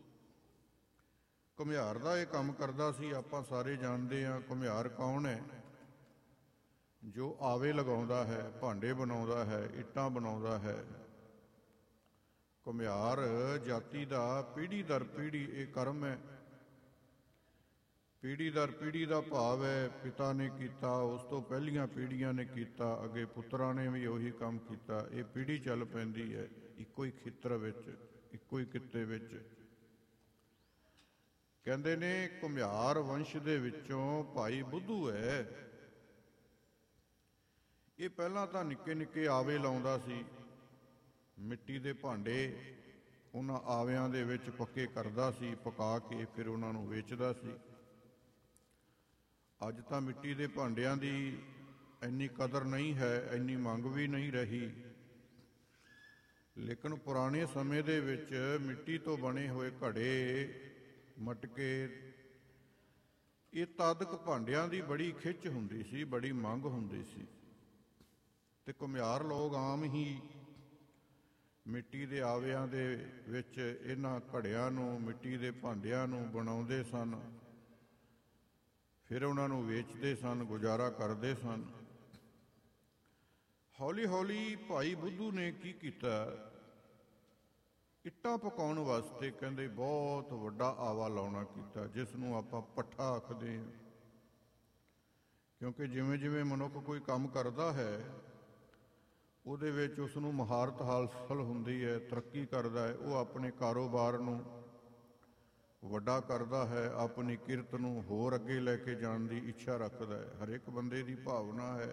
ਘੁਮਿਆਰ ਦਾ ਇਹ ਕੰਮ ਕਰਦਾ ਸੀ, ਆਪਾਂ ਸਾਰੇ ਜਾਣਦੇ ਹਾਂ। ਘੁਮਿਆਰ ਕੌਣ ਹੈ? ਜੋ ਆਵੇ ਲਗਾਉਂਦਾ ਹੈ, ਭਾਂਡੇ ਬਣਾਉਂਦਾ ਹੈ, ਇੱਟਾਂ ਬਣਾਉਂਦਾ ਹੈ। ਘੁਮਿਆਰ ਜਾਤੀ ਦਾ ਪੀੜ੍ਹੀ ਦਰ ਪੀੜ੍ਹੀ ਇਹ ਕਰਮ ਹੈ। ਪੀੜ੍ਹੀ ਦਰ ਪੀੜ੍ਹੀ ਦਾ ਭਾਵ ਹੈ ਪਿਤਾ ਨੇ ਕੀਤਾ, ਉਸ ਤੋਂ ਪਹਿਲੀਆਂ ਪੀੜ੍ਹੀਆਂ ਨੇ ਕੀਤਾ, ਅੱਗੇ ਪੁੱਤਰਾਂ ਨੇ ਵੀ ਉਹੀ ਕੰਮ ਕੀਤਾ। ਇਹ ਪੀੜ੍ਹੀ ਚੱਲ ਪੈਂਦੀ ਹੈ ਇੱਕੋ ਹੀ ਖੇਤਰ ਵਿੱਚ, ਇੱਕੋ ਹੀ ਕਿੱਤੇ ਵਿੱਚ। ਕਹਿੰਦੇ ਨੇ ਘੁਮਿਆਰ ਵੰਸ਼ ਦੇ ਵਿੱਚੋਂ ਭਾਈ ਬੁੱਧੂ ਹੈ। ਇਹ ਪਹਿਲਾਂ ਤਾਂ ਨਿੱਕੇ ਨਿੱਕੇ ਆਵੇ ਲਾਉਂਦਾ ਸੀ, ਮਿੱਟੀ ਦੇ ਭਾਂਡੇ ਉਹਨਾਂ ਆਵਿਆਂ ਦੇ ਵਿੱਚ ਪੱਕੇ ਕਰਦਾ ਸੀ, ਪਕਾ ਕੇ ਫਿਰ ਉਹਨਾਂ ਨੂੰ ਵੇਚਦਾ ਸੀ। ਅੱਜ ਤਾਂ ਮਿੱਟੀ ਦੇ ਭਾਂਡਿਆਂ ਦੀ ਇੰਨੀ ਕਦਰ ਨਹੀਂ ਹੈ, ਇੰਨੀ ਮੰਗ ਵੀ ਨਹੀਂ ਰਹੀ। ਲੇਕਿਨ ਪੁਰਾਣੇ ਸਮੇਂ ਦੇ ਵਿੱਚ ਮਿੱਟੀ ਤੋਂ ਬਣੇ ਹੋਏ ਘੜੇ, ਮਟਕੇ, ਇਹ ਤਾਦਕ ਭਾਂਡਿਆਂ ਦੀ ਬੜੀ ਖਿੱਚ ਹੁੰਦੀ ਸੀ, ਬੜੀ ਮੰਗ ਹੁੰਦੀ ਸੀ। ਤੇ ਘੁਮਿਆਰ ਲੋਕ ਆਮ ਹੀ ਮਿੱਟੀ ਦੇ ਆਵਿਆਂ ਦੇ ਵਿੱਚ ਇਹਨਾਂ ਘੜਿਆਂ ਨੂੰ, ਮਿੱਟੀ ਦੇ ਭਾਂਡਿਆਂ ਨੂੰ ਬਣਾਉਂਦੇ ਸਨ, ਫਿਰ ਉਹਨਾਂ ਨੂੰ ਵੇਚਦੇ ਸਨ, ਗੁਜ਼ਾਰਾ ਕਰਦੇ ਸਨ। ਹੌਲੀ ਹੌਲੀ ਭਾਈ ਬੁੱਧੂ ਨੇ ਕੀ ਕੀਤਾ, ਇੱਟਾਂ ਪਕਾਉਣ ਵਾਸਤੇ ਕਹਿੰਦੇ ਬਹੁਤ ਵੱਡਾ ਆਵਾ ਲਾਉਣਾ ਕੀਤਾ, ਜਿਸ ਨੂੰ ਆਪਾਂ ਪੱਠਾ ਆਖਦੇ ਹਾਂ। ਕਿਉਂਕਿ ਜਿਵੇਂ ਜਿਵੇਂ ਮਨੁੱਖ ਕੋਈ ਕੰਮ ਕਰਦਾ ਹੈ, ਉਹਦੇ ਵਿੱਚ ਉਸ ਨੂੰ ਮਹਾਰਤ ਹਾਸਲ ਹੁੰਦੀ ਹੈ, ਤਰੱਕੀ ਕਰਦਾ ਹੈ। ਉਹ ਆਪਣੇ ਕਾਰੋਬਾਰ ਨੂੰ ਵੱਡਾ ਕਰਦਾ ਹੈ, ਆਪਣੀ ਕਿਰਤ ਨੂੰ ਹੋਰ ਅੱਗੇ ਲੈ ਕੇ ਜਾਣ ਦੀ ਇੱਛਾ ਰੱਖਦਾ ਹੈ। ਹਰ ਇੱਕ ਬੰਦੇ ਦੀ ਭਾਵਨਾ ਹੈ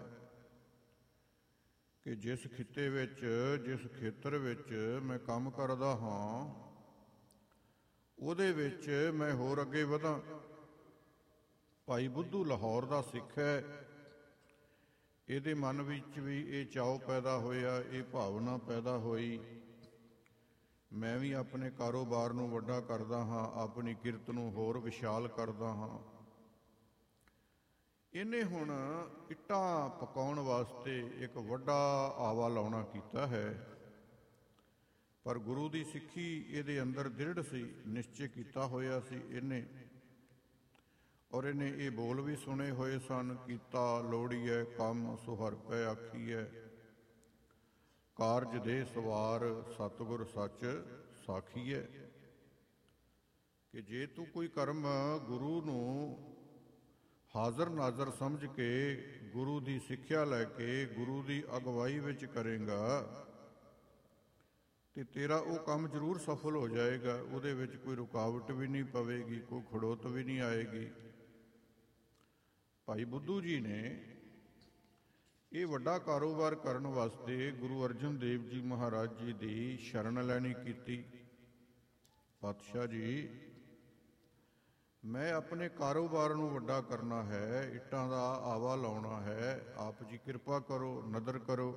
ਕਿ ਜਿਸ ਖਿੱਤੇ ਵਿੱਚ, ਜਿਸ ਖੇਤਰ ਵਿੱਚ ਮੈਂ ਕੰਮ ਕਰਦਾ ਹਾਂ, ਉਹਦੇ ਵਿੱਚ ਮੈਂ ਹੋਰ ਅੱਗੇ ਵਧਾਂ। ਭਾਈ ਬੁੱਧੂ ਲਾਹੌਰ ਦਾ ਸਿੱਖ ਹੈ। ਇਹਦੇ ਮਨ ਵਿੱਚ ਵੀ ਇਹ ਚਾਅ ਪੈਦਾ ਹੋਇਆ, ਇਹ ਭਾਵਨਾ ਪੈਦਾ ਹੋਈ, ਮੈਂ ਵੀ ਆਪਣੇ ਕਾਰੋਬਾਰ ਨੂੰ ਵੱਡਾ ਕਰਦਾ ਹਾਂ, ਆਪਣੀ ਕਿਰਤ ਨੂੰ ਹੋਰ ਵਿਸ਼ਾਲ ਕਰਦਾ ਹਾਂ। ਇਹਨੇ ਹੁਣ ਇੱਟਾਂ ਪਕਾਉਣ ਵਾਸਤੇ ਇੱਕ ਵੱਡਾ ਆਵਾ ਲਾਉਣਾ ਕੀਤਾ ਹੈ। ਪਰ ਗੁਰੂ ਦੀ ਸਿੱਖੀ ਇਹਦੇ ਅੰਦਰ ਦ੍ਰਿੜ ਸੀ, ਨਿਸ਼ਚੇ ਕੀਤਾ ਹੋਇਆ ਸੀ ਇਹਨੇ। ਔਰ ਇਹਨੇ ਇਹ ਬੋਲ ਵੀ ਸੁਣੇ ਹੋਏ ਸਨ, ਕੀਤਾ ਲੋੜੀਐ ਕੰਮ ਸੋ ਹਰਿ ਪੈ ਆਖੀਐ, ਕਾਰਜ ਦੇ ਸਵਾਰ ਸਤਿਗੁਰ ਸੱਚ ਸਾਖੀਐ। ਕਿ ਜੇ ਤੂੰ ਕੋਈ ਕਰਮ ਗੁਰੂ ਨੂੰ ਹਾਜ਼ਰ ਨਾਜ਼ਰ ਸਮਝ ਕੇ, ਗੁਰੂ ਦੀ ਸਿੱਖਿਆ ਲੈ ਕੇ, ਗੁਰੂ ਦੀ ਅਗਵਾਈ ਵਿੱਚ ਕਰੇਗਾ ਤੇ ਤੇਰਾ ਉਹ ਕੰਮ ਜ਼ਰੂਰ ਸਫਲ ਹੋ ਜਾਏਗਾ। ਉਹਦੇ ਵਿੱਚ ਕੋਈ ਰੁਕਾਵਟ ਵੀ ਨਹੀਂ ਪਵੇਗੀ, ਕੋਈ ਖੜੋਤ ਵੀ ਨਹੀਂ ਆਏਗੀ। ਭਾਈ ਬੁੱਧੂ ਜੀ ਨੇ ਇਹ ਵੱਡਾ ਕਾਰੋਬਾਰ ਕਰਨ ਵਾਸਤੇ ਗੁਰੂ ਅਰਜਨ ਦੇਵ ਜੀ ਮਹਾਰਾਜ ਜੀ ਦੀ ਸ਼ਰਨ ਲੈਣੀ ਕੀਤੀ। ਪਾਤਸ਼ਾਹ ਜੀ, ਮੈਂ ਆਪਣੇ ਕਾਰੋਬਾਰ ਨੂੰ ਵੱਡਾ ਕਰਨਾ ਹੈ, ਇੱਟਾਂ ਦਾ ਆਵਾ ਲਾਉਣਾ ਹੈ, ਆਪ ਜੀ ਕਿਰਪਾ ਕਰੋ, ਨਦਰ ਕਰੋ।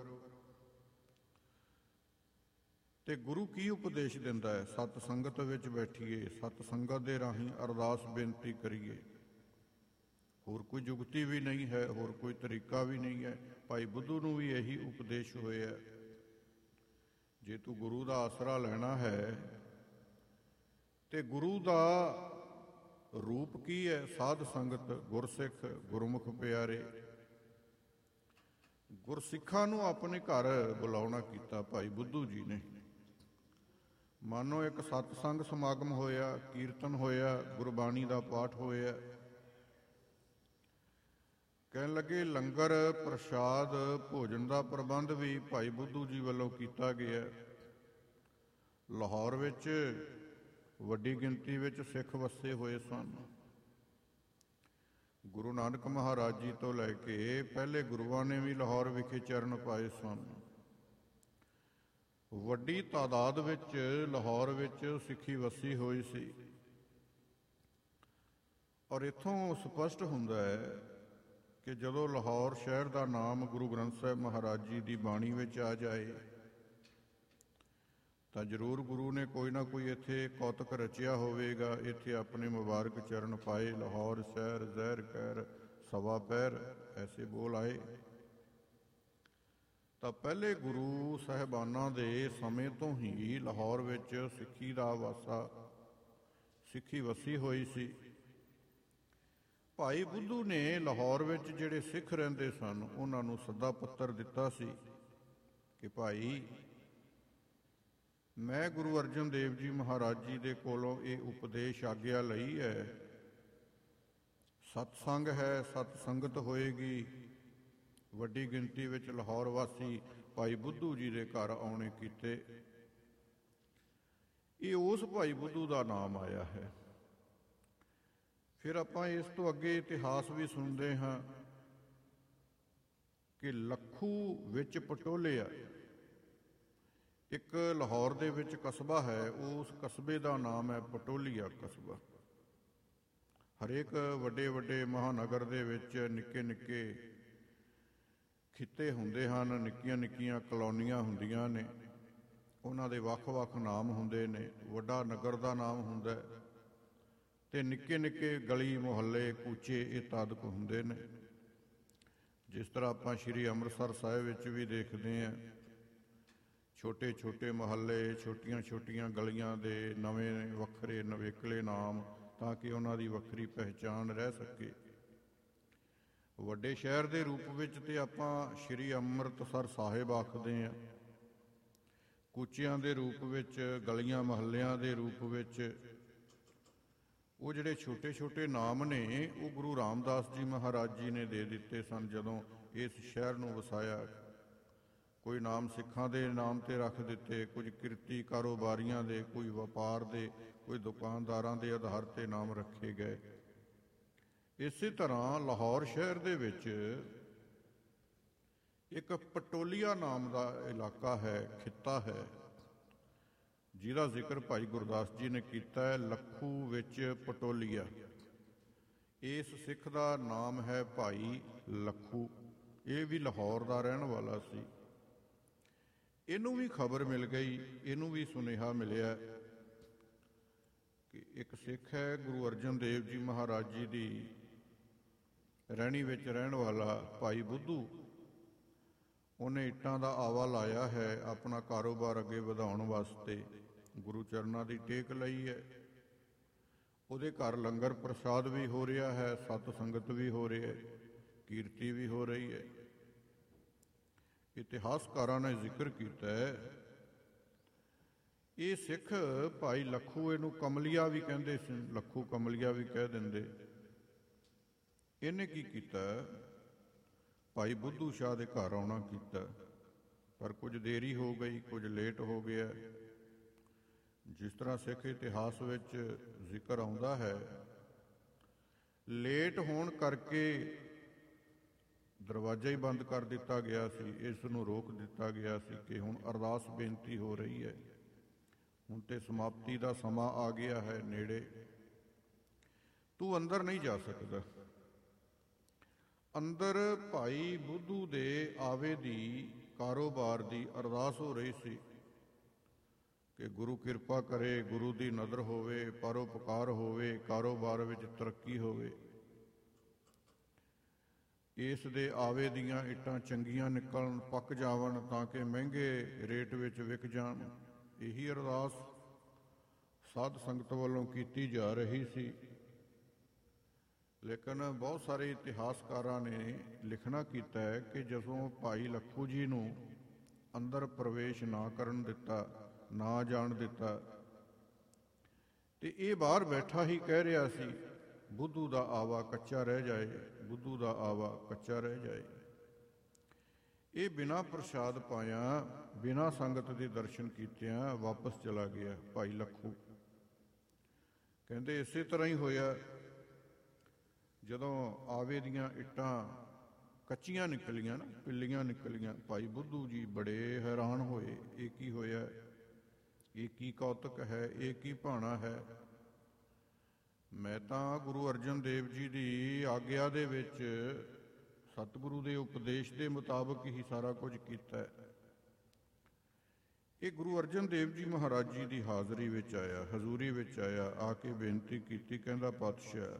ਤੇ ਗੁਰੂ ਕੀ ਉਪਦੇਸ਼ ਦਿੰਦਾ ਹੈ? ਸਤ ਸੰਗਤ ਵਿੱਚ ਬੈਠੀਏ, ਸਤ ਸੰਗਤ ਦੇ ਰਾਹੀਂ ਅਰਦਾਸ ਬੇਨਤੀ ਕਰੀਏ। ਹੋਰ ਕੋਈ ਜੁਗਤੀ ਵੀ ਨਹੀਂ ਹੈ, ਹੋਰ ਕੋਈ ਤਰੀਕਾ ਵੀ ਨਹੀਂ ਹੈ। ਭਾਈ ਬੁੱਧੂ ਨੂੰ ਵੀ ਇਹੀ ਉਪਦੇਸ਼ ਹੋਇਆ। ਜੇ ਤੂੰ ਗੁਰੂ ਦਾ ਆਸਰਾ ਲੈਣਾ ਹੈ ਤੇ ਗੁਰੂ ਦਾ ਰੂਪ ਕੀ ਹੈ? ਸਾਧ ਸੰਗਤ, ਗੁਰਸਿੱਖ, ਗੁਰਮੁਖ ਪਿਆਰੇ। ਗੁਰਸਿੱਖਾਂ ਨੂੰ ਆਪਣੇ ਘਰ ਬੁਲਾਉਣਾ ਕੀਤਾ ਭਾਈ ਬੁੱਧੂ ਜੀ ਨੇ। ਮਾਨੋ ਇੱਕ ਸਤਸੰਗ ਸਮਾਗਮ ਹੋਇਆ, ਕੀਰਤਨ ਹੋਇਆ, ਗੁਰਬਾਣੀ ਦਾ ਪਾਠ ਹੋਇਆ। ਕਹਿਣ ਲੱਗੇ ਲੰਗਰ ਪ੍ਰਸ਼ਾਦ ਭੋਜਨ ਦਾ ਪ੍ਰਬੰਧ ਵੀ ਭਾਈ ਬੁੱਧੂ ਜੀ ਵੱਲੋਂ ਕੀਤਾ ਗਿਆ। ਲਾਹੌਰ ਵਿੱਚ ਵੱਡੀ ਗਿਣਤੀ ਵਿੱਚ ਸਿੱਖ ਵਸੇ ਹੋਏ ਸਨ। ਗੁਰੂ ਨਾਨਕ ਮਹਾਰਾਜ ਜੀ ਤੋਂ ਲੈ ਕੇ ਪਹਿਲੇ ਗੁਰੂਆਂ ਨੇ ਵੀ ਲਾਹੌਰ ਵਿਖੇ ਚਰਨ ਪਾਏ ਸਨ। ਵੱਡੀ ਤਾਦਾਦ ਵਿੱਚ ਲਾਹੌਰ ਵਿੱਚ ਸਿੱਖੀ ਵਸੀ ਹੋਈ ਸੀ। ਔਰ ਇੱਥੋਂ ਸਪਸ਼ਟ ਹੁੰਦਾ ਹੈ ਕਿ ਜਦੋਂ ਲਾਹੌਰ ਸ਼ਹਿਰ ਦਾ ਨਾਮ ਗੁਰੂ ਗ੍ਰੰਥ ਸਾਹਿਬ ਮਹਾਰਾਜ ਜੀ ਦੀ ਬਾਣੀ ਵਿੱਚ ਆ ਜਾਏ ਤਾਂ ਜ਼ਰੂਰ ਗੁਰੂ ਨੇ ਕੋਈ ਨਾ ਕੋਈ ਇੱਥੇ ਕੌਤਕ ਰਚਿਆ ਹੋਵੇਗਾ। ਇੱਥੇ ਆਪਣੇ ਮੁਬਾਰਕ ਚਰਨ ਪਾਏ। ਲਾਹੌਰ ਸ਼ਹਿਰ ਜ਼ਹਿਰ ਕਹਿਰ ਸਵਾ ਪੈਰ, ਐਸੇ ਬੋਲ ਆਏ। ਤਾਂ ਪਹਿਲੇ ਗੁਰੂ ਸਾਹਿਬਾਨਾਂ ਦੇ ਸਮੇਂ ਤੋਂ ਹੀ ਲਾਹੌਰ ਵਿੱਚ ਸਿੱਖੀ ਦਾ ਵਾਸਾ, ਸਿੱਖੀ ਵਸੀ ਹੋਈ ਸੀ। ਭਾਈ ਬੁੱਧੂ ਨੇ ਲਾਹੌਰ ਵਿੱਚ ਜਿਹੜੇ ਸਿੱਖ ਰਹਿੰਦੇ ਸਨ ਉਹਨਾਂ ਨੂੰ ਸੱਦਾ ਪੱਤਰ ਦਿੱਤਾ ਸੀ ਕਿ ਭਾਈ, ਮੈਂ ਗੁਰੂ ਅਰਜਨ ਦੇਵ ਜੀ ਮਹਾਰਾਜ ਜੀ ਦੇ ਕੋਲੋਂ ਇਹ ਉਪਦੇਸ਼ ਆਗਿਆ ਲਈ ਹੈ। ਸਤਸੰਗ ਹੈ, ਸਤ ਸੰਗਤ ਹੋਏਗੀ। ਵੱਡੀ ਗਿਣਤੀ ਵਿੱਚ ਲਾਹੌਰ ਵਾਸੀ ਭਾਈ ਬੁੱਧੂ ਜੀ ਦੇ ਘਰ ਆਉਣੇ ਕੀਤੇ। ਇਹ ਉਸ ਭਾਈ ਬੁੱਧੂ ਦਾ ਨਾਮ ਆਇਆ ਹੈ। ਫਿਰ ਆਪਾਂ ਇਸ ਤੋਂ ਅੱਗੇ ਇਤਿਹਾਸ ਵੀ ਸੁਣਦੇ ਹਾਂ ਕਿ ਲੱਖੂ ਵਿੱਚ ਪਟੋਲਿਆ, ਇੱਕ ਲਾਹੌਰ ਦੇ ਵਿੱਚ ਕਸਬਾ ਹੈ, ਉਸ ਕਸਬੇ ਦਾ ਨਾਮ ਹੈ ਪਟੋਲੀਆ ਕਸਬਾ। ਹਰੇਕ ਵੱਡੇ ਵੱਡੇ ਮਹਾਨਗਰ ਦੇ ਵਿੱਚ ਨਿੱਕੇ ਨਿੱਕੇ ਖਿੱਤੇ ਹੁੰਦੇ ਹਨ, ਨਿੱਕੀਆਂ ਨਿੱਕੀਆਂ ਕਲੋਨੀਆਂ ਹੁੰਦੀਆਂ ਨੇ, ਉਹਨਾਂ ਦੇ ਵੱਖ-ਵੱਖ ਨਾਮ ਹੁੰਦੇ ਨੇ। ਵੱਡਾ ਨਗਰ ਦਾ ਨਾਮ ਹੁੰਦਾ ਤੇ ਨਿੱਕੇ ਨਿੱਕੇ ਗਲੀ ਮੁਹੱਲੇ ਕੂਚੇ ਇਤਾਦਿਕ ਹੁੰਦੇ ਨੇ। ਜਿਸ ਤਰ੍ਹਾਂ ਆਪਾਂ ਸ਼੍ਰੀ ਅੰਮ੍ਰਿਤਸਰ ਸਾਹਿਬ ਵਿੱਚ ਵੀ ਦੇਖਦੇ ਹਾਂ, ਛੋਟੇ ਛੋਟੇ ਮੁਹੱਲੇ, ਛੋਟੀਆਂ ਛੋਟੀਆਂ ਗਲੀਆਂ ਦੇ ਨਵੇਂ ਵੱਖਰੇ ਨਵੇਕਲੇ ਨਾਮ, ਤਾਂ ਕਿ ਉਹਨਾਂ ਦੀ ਵੱਖਰੀ ਪਹਿਚਾਣ ਰਹਿ ਸਕੇ। ਵੱਡੇ ਸ਼ਹਿਰ ਦੇ ਰੂਪ ਵਿੱਚ ਤੇ ਆਪਾਂ ਸ਼੍ਰੀ ਅੰਮ੍ਰਿਤਸਰ ਸਾਹਿਬ ਆਖਦੇ ਹਾਂ। ਕੂਚਿਆਂ ਦੇ ਰੂਪ ਵਿੱਚ, ਗਲੀਆਂ ਮੁਹੱਲਿਆਂ ਦੇ ਰੂਪ ਵਿੱਚ ਉਹ ਜਿਹੜੇ ਛੋਟੇ ਛੋਟੇ ਨਾਮ ਨੇ ਉਹ ਗੁਰੂ ਰਾਮਦਾਸ ਜੀ ਮਹਾਰਾਜ ਜੀ ਨੇ ਦੇ ਦਿੱਤੇ ਸਨ ਜਦੋਂ ਇਸ ਸ਼ਹਿਰ ਨੂੰ ਵਸਾਇਆ। ਕੋਈ ਨਾਮ ਸਿੱਖਾਂ ਦੇ ਨਾਮ ਤੇ ਰੱਖ ਦਿੱਤੇ, ਕੁਝ ਕਿਰਤੀ ਕਾਰੋਬਾਰੀਆਂ ਦੇ, ਕੋਈ ਵਪਾਰ ਦੇ, ਕੋਈ ਦੁਕਾਨਦਾਰਾਂ ਦੇ ਆਧਾਰ ਤੇ ਨਾਮ ਰੱਖੇ ਗਏ। ਇਸੇ ਤਰ੍ਹਾਂ ਲਾਹੌਰ ਸ਼ਹਿਰ ਦੇ ਵਿੱਚ ਇੱਕ ਪਟੋਲੀਆ ਨਾਮ ਦਾ ਇਲਾਕਾ ਹੈ, ਖਿੱਤਾ ਹੈ, ਜਿਹਦਾ ਜ਼ਿਕਰ ਭਾਈ ਗੁਰਦਾਸ ਜੀ ਨੇ ਕੀਤਾ ਹੈ। ਲੱਖੂ ਵਿੱਚ ਪਟੋਲੀਆ, ਇਸ ਸਿੱਖ ਦਾ ਨਾਮ ਹੈ ਭਾਈ ਲੱਖੂ। ਇਹ ਵੀ ਲਾਹੌਰ ਦਾ ਰਹਿਣ ਵਾਲਾ ਸੀ। ਇਹਨੂੰ ਵੀ ਖਬਰ ਮਿਲ ਗਈ, ਇਹਨੂੰ ਵੀ ਸੁਨੇਹਾ ਮਿਲਿਆ ਕਿ ਇੱਕ ਸਿੱਖ ਹੈ ਗੁਰੂ ਅਰਜਨ ਦੇਵ ਜੀ ਮਹਾਰਾਜ ਜੀ ਦੀ ਰਹਿਣੀ ਵਿੱਚ ਰਹਿਣ ਵਾਲਾ ਭਾਈ ਬੁੱਧੂ, ਉਹਨੇ ਇੱਟਾਂ ਦਾ ਆਵਾ ਲਾਇਆ ਹੈ ਆਪਣਾ ਕਾਰੋਬਾਰ ਅੱਗੇ ਵਧਾਉਣ ਵਾਸਤੇ। ਗੁਰੂ ਚਰਨਾਂ ਦੀ ਟੇਕ ਲਈ ਹੈ ਉਹਦੇ ਘਰ ਲੰਗਰ ਪ੍ਰਸ਼ਾਦ ਵੀ ਹੋ ਰਿਹਾ ਹੈ, ਸਤ ਸੰਗਤ ਵੀ ਹੋ ਰਹੀ ਹੈ, ਕੀਰਤੀ ਵੀ ਹੋ ਰਹੀ ਹੈ। ਇਤਿਹਾਸਕਾਰਾਂ ਨੇ ਜ਼ਿਕਰ ਕੀਤਾ ਹੈ, ਇਹ ਸਿੱਖ ਭਾਈ ਲੱਖੂ, ਇਹਨੂੰ ਕਮਲੀਆ ਵੀ ਕਹਿੰਦੇ ਸੀ, ਲੱਖੂ ਕਮਲੀਆ ਵੀ ਕਹਿ ਦਿੰਦੇ। ਇਹਨੇ ਕੀ ਕੀਤਾ, ਭਾਈ ਬੁੱਧੂ ਸ਼ਾਹ ਦੇ ਘਰ ਆਉਣਾ ਕੀਤਾ, ਪਰ ਕੁਝ ਦੇਰੀ ਹੋ ਗਈ, ਕੁਝ ਲੇਟ ਹੋ ਗਿਆ। ਜਿਸ ਤਰ੍ਹਾਂ ਸਿੱਖ ਇਤਿਹਾਸ ਵਿੱਚ ਜ਼ਿਕਰ ਆਉਂਦਾ ਹੈ, ਲੇਟ ਹੋਣ ਕਰਕੇ ਦਰਵਾਜ਼ਾ ਹੀ ਬੰਦ ਕਰ ਦਿੱਤਾ ਗਿਆ ਸੀ, ਇਸ ਨੂੰ ਰੋਕ ਦਿੱਤਾ ਗਿਆ ਸੀ ਕਿ ਹੁਣ ਅਰਦਾਸ ਬੇਨਤੀ ਹੋ ਰਹੀ ਹੈ, ਹੁਣ ਤੇ ਸਮਾਪਤੀ ਦਾ ਸਮਾਂ ਆ ਗਿਆ ਹੈ ਨੇੜੇ, ਤੂੰ ਅੰਦਰ ਨਹੀਂ ਜਾ ਸਕਦਾ। ਅੰਦਰ ਭਾਈ ਬੁੱਧੂ ਦੇ ਆਵੇ ਦੀ, ਕਾਰੋਬਾਰ ਦੀ ਅਰਦਾਸ ਹੋ ਰਹੀ ਸੀ ਕਿ ਗੁਰੂ ਕਿਰਪਾ ਕਰੇ, ਗੁਰੂ ਦੀ ਨਜ਼ਰ ਹੋਵੇ, ਪਰਉਪਕਾਰ ਹੋਵੇ, ਕਾਰੋਬਾਰ ਵਿੱਚ ਤਰੱਕੀ ਹੋਵੇ। ਇਸ ਦੇ ਆਵੇ ਦੀਆਂ ਇੱਟਾਂ ਚੰਗੀਆਂ ਨਿਕਲਣ, ਪੱਕ ਜਾਵਣ, ਤਾਂ ਕਿ ਮਹਿੰਗੇ ਰੇਟ ਵਿੱਚ ਵਿਕ ਜਾਣ। ਇਹੀ ਅਰਦਾਸ ਸਾਧ ਸੰਗਤ ਵੱਲੋਂ ਕੀਤੀ ਜਾ ਰਹੀ ਸੀ। ਲੇਕਿਨ ਬਹੁਤ ਸਾਰੇ ਇਤਿਹਾਸਕਾਰਾਂ ਨੇ ਲਿਖਣਾ ਕੀਤਾ ਹੈ ਕਿ ਜਦੋਂ ਭਾਈ ਲੱਖੂ ਜੀ ਨੂੰ ਅੰਦਰ ਪ੍ਰਵੇਸ਼ ਨਾ ਕਰਨ ਦਿੱਤਾ, ਨਾ ਜਾਣ ਦਿੱਤਾ, ਤੇ ਇਹ ਬਾਹਰ ਬੈਠਾ ਹੀ ਕਹਿ ਰਿਹਾ ਸੀ, ਬੁੱਧੂ ਦਾ ਆਵਾ ਕੱਚਾ ਰਹਿ ਜਾਏ, ਬੁੱਧੂ ਦਾ ਆਵਾ ਕੱਚਾ ਰਹਿ ਜਾਏ। ਇਹ ਬਿਨਾਂ ਪ੍ਰਸ਼ਾਦ ਪਾਇਆ, ਬਿਨਾਂ ਸੰਗਤ ਦੇ ਦਰਸ਼ਨ ਕੀਤਿਆਂ ਵਾਪਸ ਚਲਾ ਗਿਆ ਭਾਈ ਲੱਖੂ। ਕਹਿੰਦੇ ਇਸੇ ਤਰ੍ਹਾਂ ਹੀ ਹੋਇਆ, ਜਦੋਂ ਆਵੇ ਦੀਆਂ ਇੱਟਾਂ ਕੱਚੀਆਂ ਨਿਕਲੀਆਂ ਨਾ, ਪਿੱਲੀਆਂ ਨਿਕਲੀਆਂ, ਭਾਈ ਬੁੱਧੂ ਜੀ ਬੜੇ ਹੈਰਾਨ ਹੋਏ, ਇਹ ਕੀ ਹੋਇਆ, ਇਹ ਕੀ ਕੌਤਕ ਹੈ, ਇਹ ਕੀ ਭਾਣਾ ਹੈ। ਮੈਂ ਤਾਂ ਗੁਰੂ ਅਰਜਨ ਦੇਵ ਜੀ ਦੀ ਆਗਿਆ ਦੇ ਵਿੱਚ, ਸਤਿਗੁਰੂ ਦੇ ਉਪਦੇਸ਼ ਦੇ ਮੁਤਾਬਕ ਹੀ ਸਾਰਾ ਕੁਝ ਕੀਤਾ ਹੈ। ਇਹ ਗੁਰੂ ਅਰਜਨ ਦੇਵ ਜੀ ਮਹਾਰਾਜ ਜੀ ਦੀ ਹਾਜ਼ਰੀ ਵਿੱਚ ਆਇਆ, ਹਜ਼ੂਰੀ ਵਿੱਚ ਆਇਆ, ਆ ਕੇ ਬੇਨਤੀ ਕੀਤੀ, ਕਹਿੰਦਾ ਪਾਤਸ਼ਾਹ,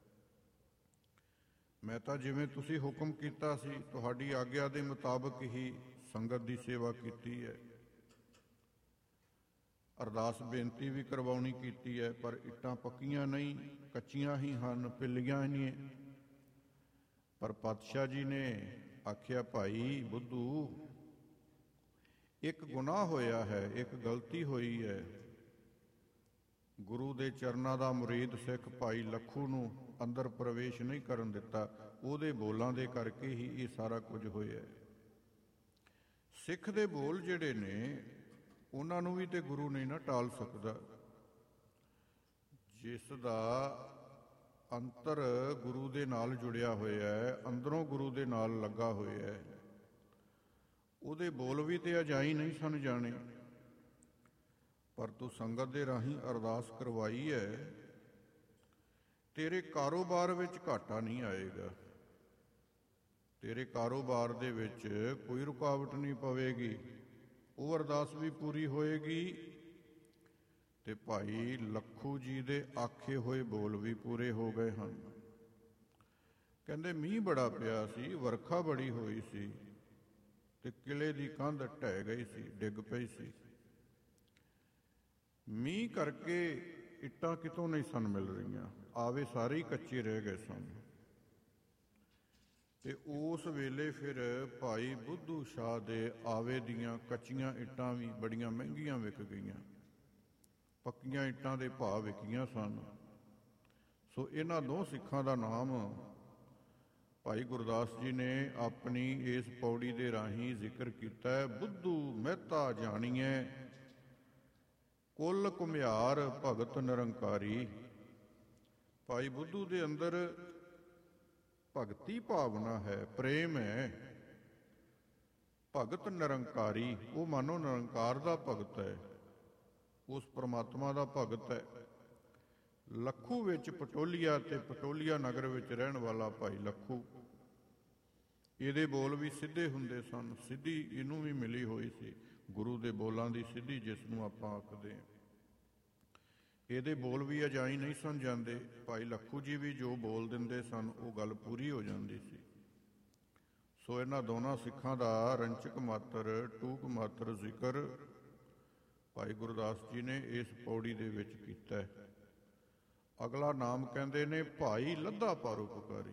ਮੈਂ ਤਾਂ ਜਿਵੇਂ ਤੁਸੀਂ ਹੁਕਮ ਕੀਤਾ ਸੀ, ਤੁਹਾਡੀ ਆਗਿਆ ਦੇ ਮੁਤਾਬਕ ਹੀ ਸੰਗਤ ਦੀ ਸੇਵਾ ਕੀਤੀ ਹੈ, ਅਰਦਾਸ ਬੇਨਤੀ ਵੀ ਕਰਵਾਉਣੀ ਕੀਤੀ ਹੈ, ਪਰ ਇੱਟਾਂ ਪੱਕੀਆਂ ਨਹੀਂ, ਕੱਚੀਆਂ ਹੀ ਹਨ, ਪਿੱਲੀਆਂ ਨਹੀਂ। ਪਰ ਪਾਤਸ਼ਾਹ ਜੀ ਨੇ ਆਖਿਆ, ਭਾਈ ਬੁੱਧੂ, ਇੱਕ ਗੁਨਾਹ ਹੋਇਆ ਹੈ, ਇੱਕ ਗਲਤੀ ਹੋਈ ਹੈ। ਗੁਰੂ ਦੇ ਚਰਨਾਂ ਦਾ ਮੁਰੀਦ ਸਿੱਖ ਭਾਈ ਲੱਖੂ ਨੂੰ ਅੰਦਰ ਪ੍ਰਵੇਸ਼ ਨਹੀਂ ਕਰਨ ਦਿੱਤਾ, ਉਹਦੇ ਬੋਲਾਂ ਦੇ ਕਰਕੇ ਹੀ ਇਹ ਸਾਰਾ ਕੁਝ ਹੋਇਆ। ਸਿੱਖ ਦੇ ਬੋਲ ਜਿਹੜੇ ਨੇ, ਉਹਨਾਂ ਨੂੰ ਵੀ ਤੇ ਗੁਰੂ ਨਹੀਂ ਨਾ ਟਾਲ ਸਕਦਾ। ਜਿਸ ਦਾ ਅੰਤਰ ਗੁਰੂ ਦੇ ਨਾਲ ਜੁੜਿਆ ਹੋਇਆ ਹੈ, ਅੰਦਰੋਂ ਗੁਰੂ ਦੇ ਨਾਲ ਲੱਗਾ ਹੋਇਆ ਹੈ, ਉਹਦੇ ਬੋਲ ਵੀ ਤੇ ਅਜਾਈ ਨਹੀਂ ਸਨ ਜਾਣੇ। ਪਰ ਤੂੰ ਸੰਗਤ ਦੇ ਰਾਹੀਂ ਅਰਦਾਸ ਕਰਵਾਈ ਹੈ, ਤੇਰੇ ਕਾਰੋਬਾਰ ਵਿੱਚ ਘਾਟਾ ਨਹੀਂ ਆਏਗਾ, ਤੇਰੇ ਕਾਰੋਬਾਰ ਦੇ ਵਿੱਚ ਕੋਈ ਰੁਕਾਵਟ ਨਹੀਂ ਪਵੇਗੀ, ਉਹ ਅਰਦਾਸ ਵੀ ਪੂਰੀ ਹੋਏਗੀ ਤੇ ਭਾਈ ਲੱਖੂ ਜੀ ਦੇ ਆਖੇ ਹੋਏ ਬੋਲ ਵੀ ਪੂਰੇ ਹੋ ਗਏ ਹਨ। ਕਹਿੰਦੇ ਮੀਂਹ ਬੜਾ ਪਿਆ ਸੀ, ਵਰਖਾ ਬੜੀ ਹੋਈ ਸੀ, ਤੇ ਕਿਲੇ ਦੀ ਕੰਧ ਢਹਿ ਗਈ ਸੀ, ਡਿੱਗ ਪਈ ਸੀ। ਮੀਂਹ ਕਰਕੇ ਇੱਟਾਂ ਕਿਤੋਂ ਨਹੀਂ ਸਨ ਮਿਲ ਰਹੀਆਂ, ਆਵੇ ਸਾਰੇ ਹੀ ਕੱਚੇ ਰਹਿ ਗਏ ਸਨ। ਤੇ ਉਸ ਵੇਲੇ ਫਿਰ ਭਾਈ ਬੁੱਧੂ ਸ਼ਾਹ ਦੇ ਆਵੇ ਦੀਆਂ ਕੱਚੀਆਂ ਇੱਟਾਂ ਵੀ ਬੜੀਆਂ ਮਹਿੰਗੀਆਂ ਵਿਕ ਗਈਆਂ, ਪੱਕੀਆਂ ਇੱਟਾਂ ਦੇ ਭਾਅ ਵਿਕੀਆਂ ਸਨ। ਸੋ ਇਹਨਾਂ ਦੋ ਸਿੱਖਾਂ ਦਾ ਨਾਮ ਭਾਈ ਗੁਰਦਾਸ ਜੀ ਨੇ ਆਪਣੀ ਇਸ ਪੌੜੀ ਦੇ ਰਾਹੀਂ ਜ਼ਿਕਰ ਕੀਤਾ ਹੈ। ਬੁੱਧੂ ਮਹਿਤਾ ਜਾਣੀਐ, ਕੁੱਲ ਘੁਮਿਆਰ ਭਗਤ ਨਿਰੰਕਾਰੀ। ਭਾਈ ਬੁੱਧੂ ਦੇ ਅੰਦਰ ਭਗਤੀ ਭਾਵਨਾ ਹੈ, ਪ੍ਰੇਮ ਹੈ। ਭਗਤ ਨਿਰੰਕਾਰੀ, ਉਹ ਮਾਨੋ ਨਿਰੰਕਾਰ ਦਾ ਭਗਤ ਹੈ, ਉਸ ਪਰਮਾਤਮਾ ਦਾ ਭਗਤ ਹੈ। ਲੱਖੂ ਵਿੱਚ ਪਟੋਲੀਆ ਤੇ ਪਟੋਲੀਆ ਨਗਰ ਵਿੱਚ ਰਹਿਣ ਵਾਲਾ ਭਾਈ ਲੱਖੂ, ਇਹਦੇ ਬੋਲ ਵੀ ਸਿੱਧੇ ਹੁੰਦੇ ਸਨ, ਸਿੱਧੀ ਇਹਨੂੰ ਵੀ ਮਿਲੀ ਹੋਈ ਸੀ, ਗੁਰੂ ਦੇ ਬੋਲਾਂ ਦੀ ਸਿੱਧੀ ਜਿਸ ਨੂੰ ਆਪਾਂ ਆਖਦੇ ਹਾਂ। ਇਹਦੇ ਬੋਲ ਵੀ ਅਜਾਈ ਨਹੀਂ ਸਨ ਜਾਂਦੇ, ਭਾਈ ਲੱਖੂ ਜੀ ਵੀ ਜੋ ਬੋਲ ਦਿੰਦੇ ਸਨ ਉਹ ਗੱਲ ਪੂਰੀ ਹੋ ਜਾਂਦੀ ਸੀ। ਸੋ ਇਹਨਾਂ ਦੋਨਾਂ ਸਿੱਖਾਂ ਦਾ ਰੰਚਕ ਮਾਤਰ, ਟੂਕ ਮਾਤਰ ਜ਼ਿਕਰ ਭਾਈ ਗੁਰਦਾਸ ਜੀ ਨੇ ਇਸ ਪੌੜੀ ਦੇ ਵਿੱਚ ਕੀਤਾ ਹੈ। ਅਗਲਾ ਨਾਮ ਕਹਿੰਦੇ ਨੇ ਭਾਈ ਲੱਧਾ ਪਰਉਪਕਾਰੀ।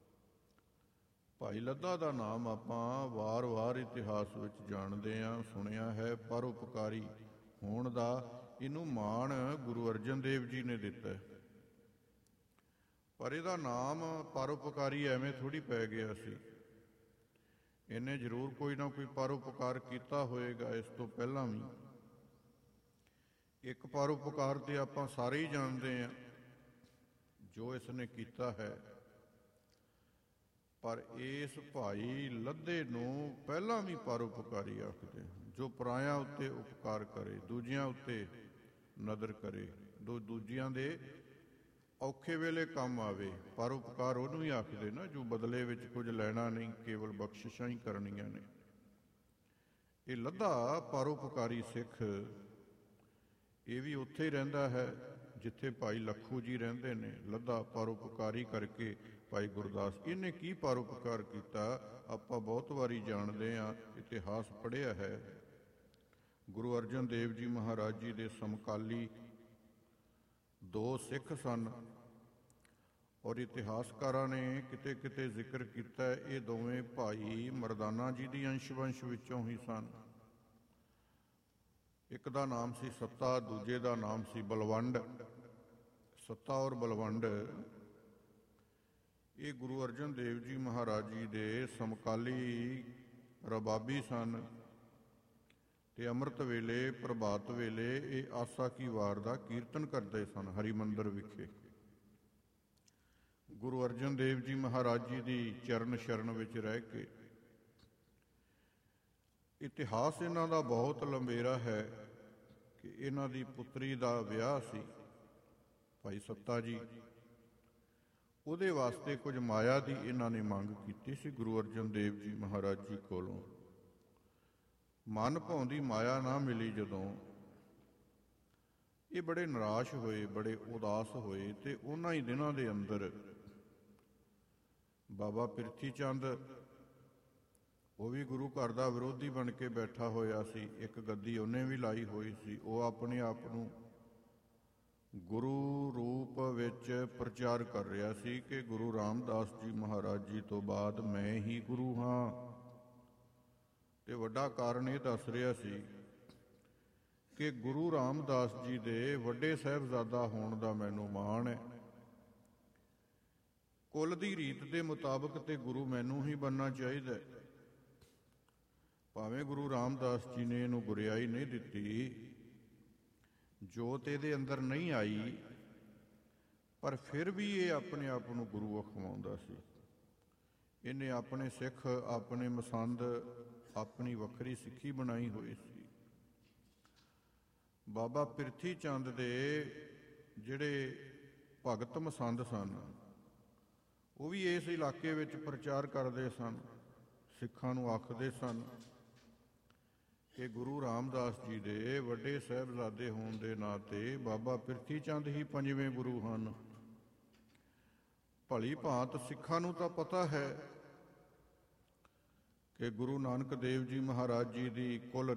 ਭਾਈ ਲੱਧਾ ਦਾ ਨਾਮ ਆਪਾਂ ਵਾਰ-ਵਾਰ ਇਤਿਹਾਸ ਵਿੱਚ ਜਾਣਦੇ ਹਾਂ, ਸੁਣਿਆ ਹੈ। ਪਰਉਪਕਾਰੀ ਹੋਣ ਦਾ ਇਹਨੂੰ ਮਾਣ ਗੁਰੂ ਅਰਜਨ ਦੇਵ ਜੀ ਨੇ ਦਿੱਤਾ ਹੈ। ਪਰ ਇਹਦਾ ਨਾਮ ਪਰਉਪਕਾਰੀ ਐਵੇਂ ਥੋੜ੍ਹੀ ਪੈ ਗਿਆ ਸੀ। ਇਹਨੇ ਜ਼ਰੂਰ ਕੋਈ ਨਾ ਕੋਈ ਪਰਉਪਕਾਰ ਕੀਤਾ ਹੋਏਗਾ ਇਸ ਤੋਂ ਪਹਿਲਾਂ ਵੀ। ਇੱਕ ਪਰਉਪਕਾਰ ਤੇ ਆਪਾਂ ਸਾਰੇ ਹੀ ਜਾਣਦੇ ਹਾਂ ਜੋ ਇਸ ਨੇ ਕੀਤਾ ਹੈ, ਪਰ ਇਸ ਭਾਈ ਲੱਧੇ ਨੂੰ ਪਹਿਲਾਂ ਵੀ ਪਰਉਪਕਾਰੀ ਆਖਦੇ ਹਨ। ਜੋ ਪਰਾਇਆਂ ਉੱਤੇ ਉਪਕਾਰ ਕਰੇ, ਦੂਜਿਆਂ ਉੱਤੇ ਨਦਰ ਕਰੇ, ਦੋ ਦੂਜਿਆਂ ਦੇ ਔਖੇ ਵੇਲੇ ਕੰਮ ਆਵੇ, ਪਰਉਪਕਾਰ ਉਹਨੂੰ ਹੀ ਆਖਦੇ ਨਾ ਜੋ ਬਦਲੇ ਵਿੱਚ ਕੁਝ ਲੈਣਾ ਨਹੀਂ, ਕੇਵਲ ਬਖਸ਼ਿਸ਼ਾਂ ਹੀ ਕਰਨੀਆਂ ਨੇ। ਇਹ ਲੱਧਾ ਪਰਉਪਕਾਰੀ ਸਿੱਖ ਇਹ ਵੀ ਉੱਥੇ ਹੀ ਰਹਿੰਦਾ ਹੈ ਜਿੱਥੇ ਭਾਈ ਲੱਖੂ ਜੀ ਰਹਿੰਦੇ ਨੇ। ਲੱਧਾ ਪਰਉਪਕਾਰੀ ਕਰਕੇ ਭਾਈ ਗੁਰਦਾਸ, ਇਹਨੇ ਕੀ ਪਰਉਪਕਾਰ ਕੀਤਾ ਆਪਾਂ ਬਹੁਤ ਵਾਰੀ ਜਾਣਦੇ ਹਾਂ, ਇਤਿਹਾਸ ਪੜ੍ਹਿਆ ਹੈ। ਗੁਰੂ ਅਰਜਨ ਦੇਵ ਜੀ ਮਹਾਰਾਜ ਜੀ ਦੇ ਸਮਕਾਲੀ ਦੋ ਸਿੱਖ ਸਨ ਔਰ ਇਤਿਹਾਸਕਾਰਾਂ ਨੇ ਕਿਤੇ ਕਿਤੇ ਜ਼ਿਕਰ ਕੀਤਾ ਇਹ ਦੋਵੇਂ ਭਾਈ ਮਰਦਾਨਾ ਜੀ ਦੀ ਅੰਸ਼ ਵੰਸ਼ ਵਿੱਚੋਂ ਹੀ ਸਨ। ਇੱਕ ਦਾ ਨਾਮ ਸੀ ਸੱਤਾ, ਦੂਜੇ ਦਾ ਨਾਮ ਸੀ ਬਲਵੰਡ। ਸੱਤਾ ਔਰ ਬਲਵੰਡ ਇਹ ਗੁਰੂ ਅਰਜਨ ਦੇਵ ਜੀ ਮਹਾਰਾਜ ਜੀ ਦੇ ਸਮਕਾਲੀ ਰਬਾਬੀ ਸਨ ਤੇ ਅੰਮ੍ਰਿਤ ਵੇਲੇ, ਪ੍ਰਭਾਤ ਵੇਲੇ ਇਹ ਆਸਾ ਕੀ ਵਾਰ ਦਾ ਕੀਰਤਨ ਕਰਦੇ ਸਨ ਹਰਿਮੰਦਰ ਵਿਖੇ। ਗੁਰੂ ਅਰਜਨ ਦੇਵ ਜੀ ਮਹਾਰਾਜ ਜੀ ਦੀ ਚਰਨ ਸ਼ਰਨ ਵਿੱਚ ਰਹਿ ਕੇ। ਇਤਿਹਾਸ ਇਹਨਾਂ ਦਾ ਬਹੁਤ ਲੰਬੇਰਾ ਹੈ ਕਿ ਇਹਨਾਂ ਦੀ ਪੁੱਤਰੀ ਦਾ ਵਿਆਹ ਸੀ ਭਾਈ ਸੱਤਾ ਜੀ, ਉਹਦੇ ਵਾਸਤੇ ਕੁਝ ਮਾਇਆ ਦੀ ਇਹਨਾਂ ਨੇ ਮੰਗ ਕੀਤੀ ਸੀ ਗੁਰੂ ਅਰਜਨ ਦੇਵ ਜੀ ਮਹਾਰਾਜ ਜੀ ਕੋਲੋਂ। ਮਨ ਭਾਉਂਦੀ ਮਾਇਆ ਨਾ ਮਿਲੀ ਜਦੋਂ, ਇਹ ਬੜੇ ਨਿਰਾਸ਼ ਹੋਏ, ਬੜੇ ਉਦਾਸ ਹੋਏ ਤੇ ਉਹਨਾਂ ਹੀ ਦਿਨਾਂ ਦੇ ਅੰਦਰ ਬਾਬਾ ਪਿਰਥੀ ਚੰਦ, ਉਹ ਵੀ ਗੁਰੂ ਘਰ ਦਾ ਵਿਰੋਧੀ ਬਣ ਕੇ ਬੈਠਾ ਹੋਇਆ ਸੀ, ਇੱਕ ਗੱਦੀ ਉਹਨੇ ਵੀ ਲਾਈ ਹੋਈ ਸੀ। ਉਹ ਆਪਣੇ ਆਪ ਨੂੰ ਗੁਰੂ ਰੂਪ ਵਿੱਚ ਪ੍ਰਚਾਰ ਕਰ ਰਿਹਾ ਸੀ ਕਿ ਗੁਰੂ ਰਾਮਦਾਸ ਜੀ ਮਹਾਰਾਜ ਜੀ ਤੋਂ ਬਾਅਦ ਮੈਂ ਹੀ ਗੁਰੂ ਹਾਂ। ਤੇ ਵੱਡਾ ਕਾਰਨ ਇਹ ਦੱਸ ਰਿਹਾ ਸੀ ਕਿ ਗੁਰੂ ਰਾਮਦਾਸ ਜੀ ਦੇ ਵੱਡੇ ਸਾਹਿਬਜ਼ਾਦਾ ਹੋਣ ਦਾ ਮੈਨੂੰ ਮਾਣ ਹੈ। ਕੁਲ ਦੀ ਰੀਤ ਦੇ ਮੁਤਾਬਕ ਤੇ ਗੁਰੂ ਮੈਨੂੰ ਹੀ ਬਣਨਾ ਚਾਹੀਦਾ। ਭਾਵੇਂ ਗੁਰੂ ਰਾਮਦਾਸ ਜੀ ਨੇ ਇਹਨੂੰ ਗੁਰਿਆਈ ਨਹੀਂ ਦਿੱਤੀ, ਜੋਤ ਇਹਦੇ ਅੰਦਰ ਨਹੀਂ ਆਈ, ਪਰ ਫਿਰ ਵੀ ਇਹ ਆਪਣੇ ਆਪ ਨੂੰ ਗੁਰੂ ਅਖਵਾਉਂਦਾ ਸੀ। ਇਹਨੇ ਆਪਣੇ ਸਿੱਖ, ਆਪਣੇ ਮਸੰਦ, ਆਪਣੀ ਵੱਖਰੀ ਸਿੱਖੀ ਬਣਾਈ ਹੋਈ ਸੀ। ਬਾਬਾ ਪਿਰਥੀ ਚੰਦ ਦੇ ਜਿਹੜੇ ਭਗਤ ਮਸੰਦ ਸਨ, ਉਹ ਵੀ ਇਸ ਇਲਾਕੇ ਵਿੱਚ ਪ੍ਰਚਾਰ ਕਰਦੇ ਸਨ, ਸਿੱਖਾਂ ਨੂੰ ਆਖਦੇ ਸਨ ਕਿ ਗੁਰੂ ਰਾਮਦਾਸ ਜੀ ਦੇ ਵੱਡੇ ਸਾਹਿਬਜ਼ਾਦੇ ਹੋਣ ਦੇ ਨਾਤੇ ਬਾਬਾ ਪਿਰਥੀ ਚੰਦ ਹੀ ਪੰਜਵੇਂ ਗੁਰੂ ਹਨ। ਭਲੀ ਭਾਂਤ ਸਿੱਖਾਂ ਨੂੰ ਤਾਂ ਪਤਾ ਹੈ ਕਿ ਗੁਰੂ ਨਾਨਕ ਦੇਵ ਜੀ ਮਹਾਰਾਜ ਜੀ ਦੀ ਕੁਲ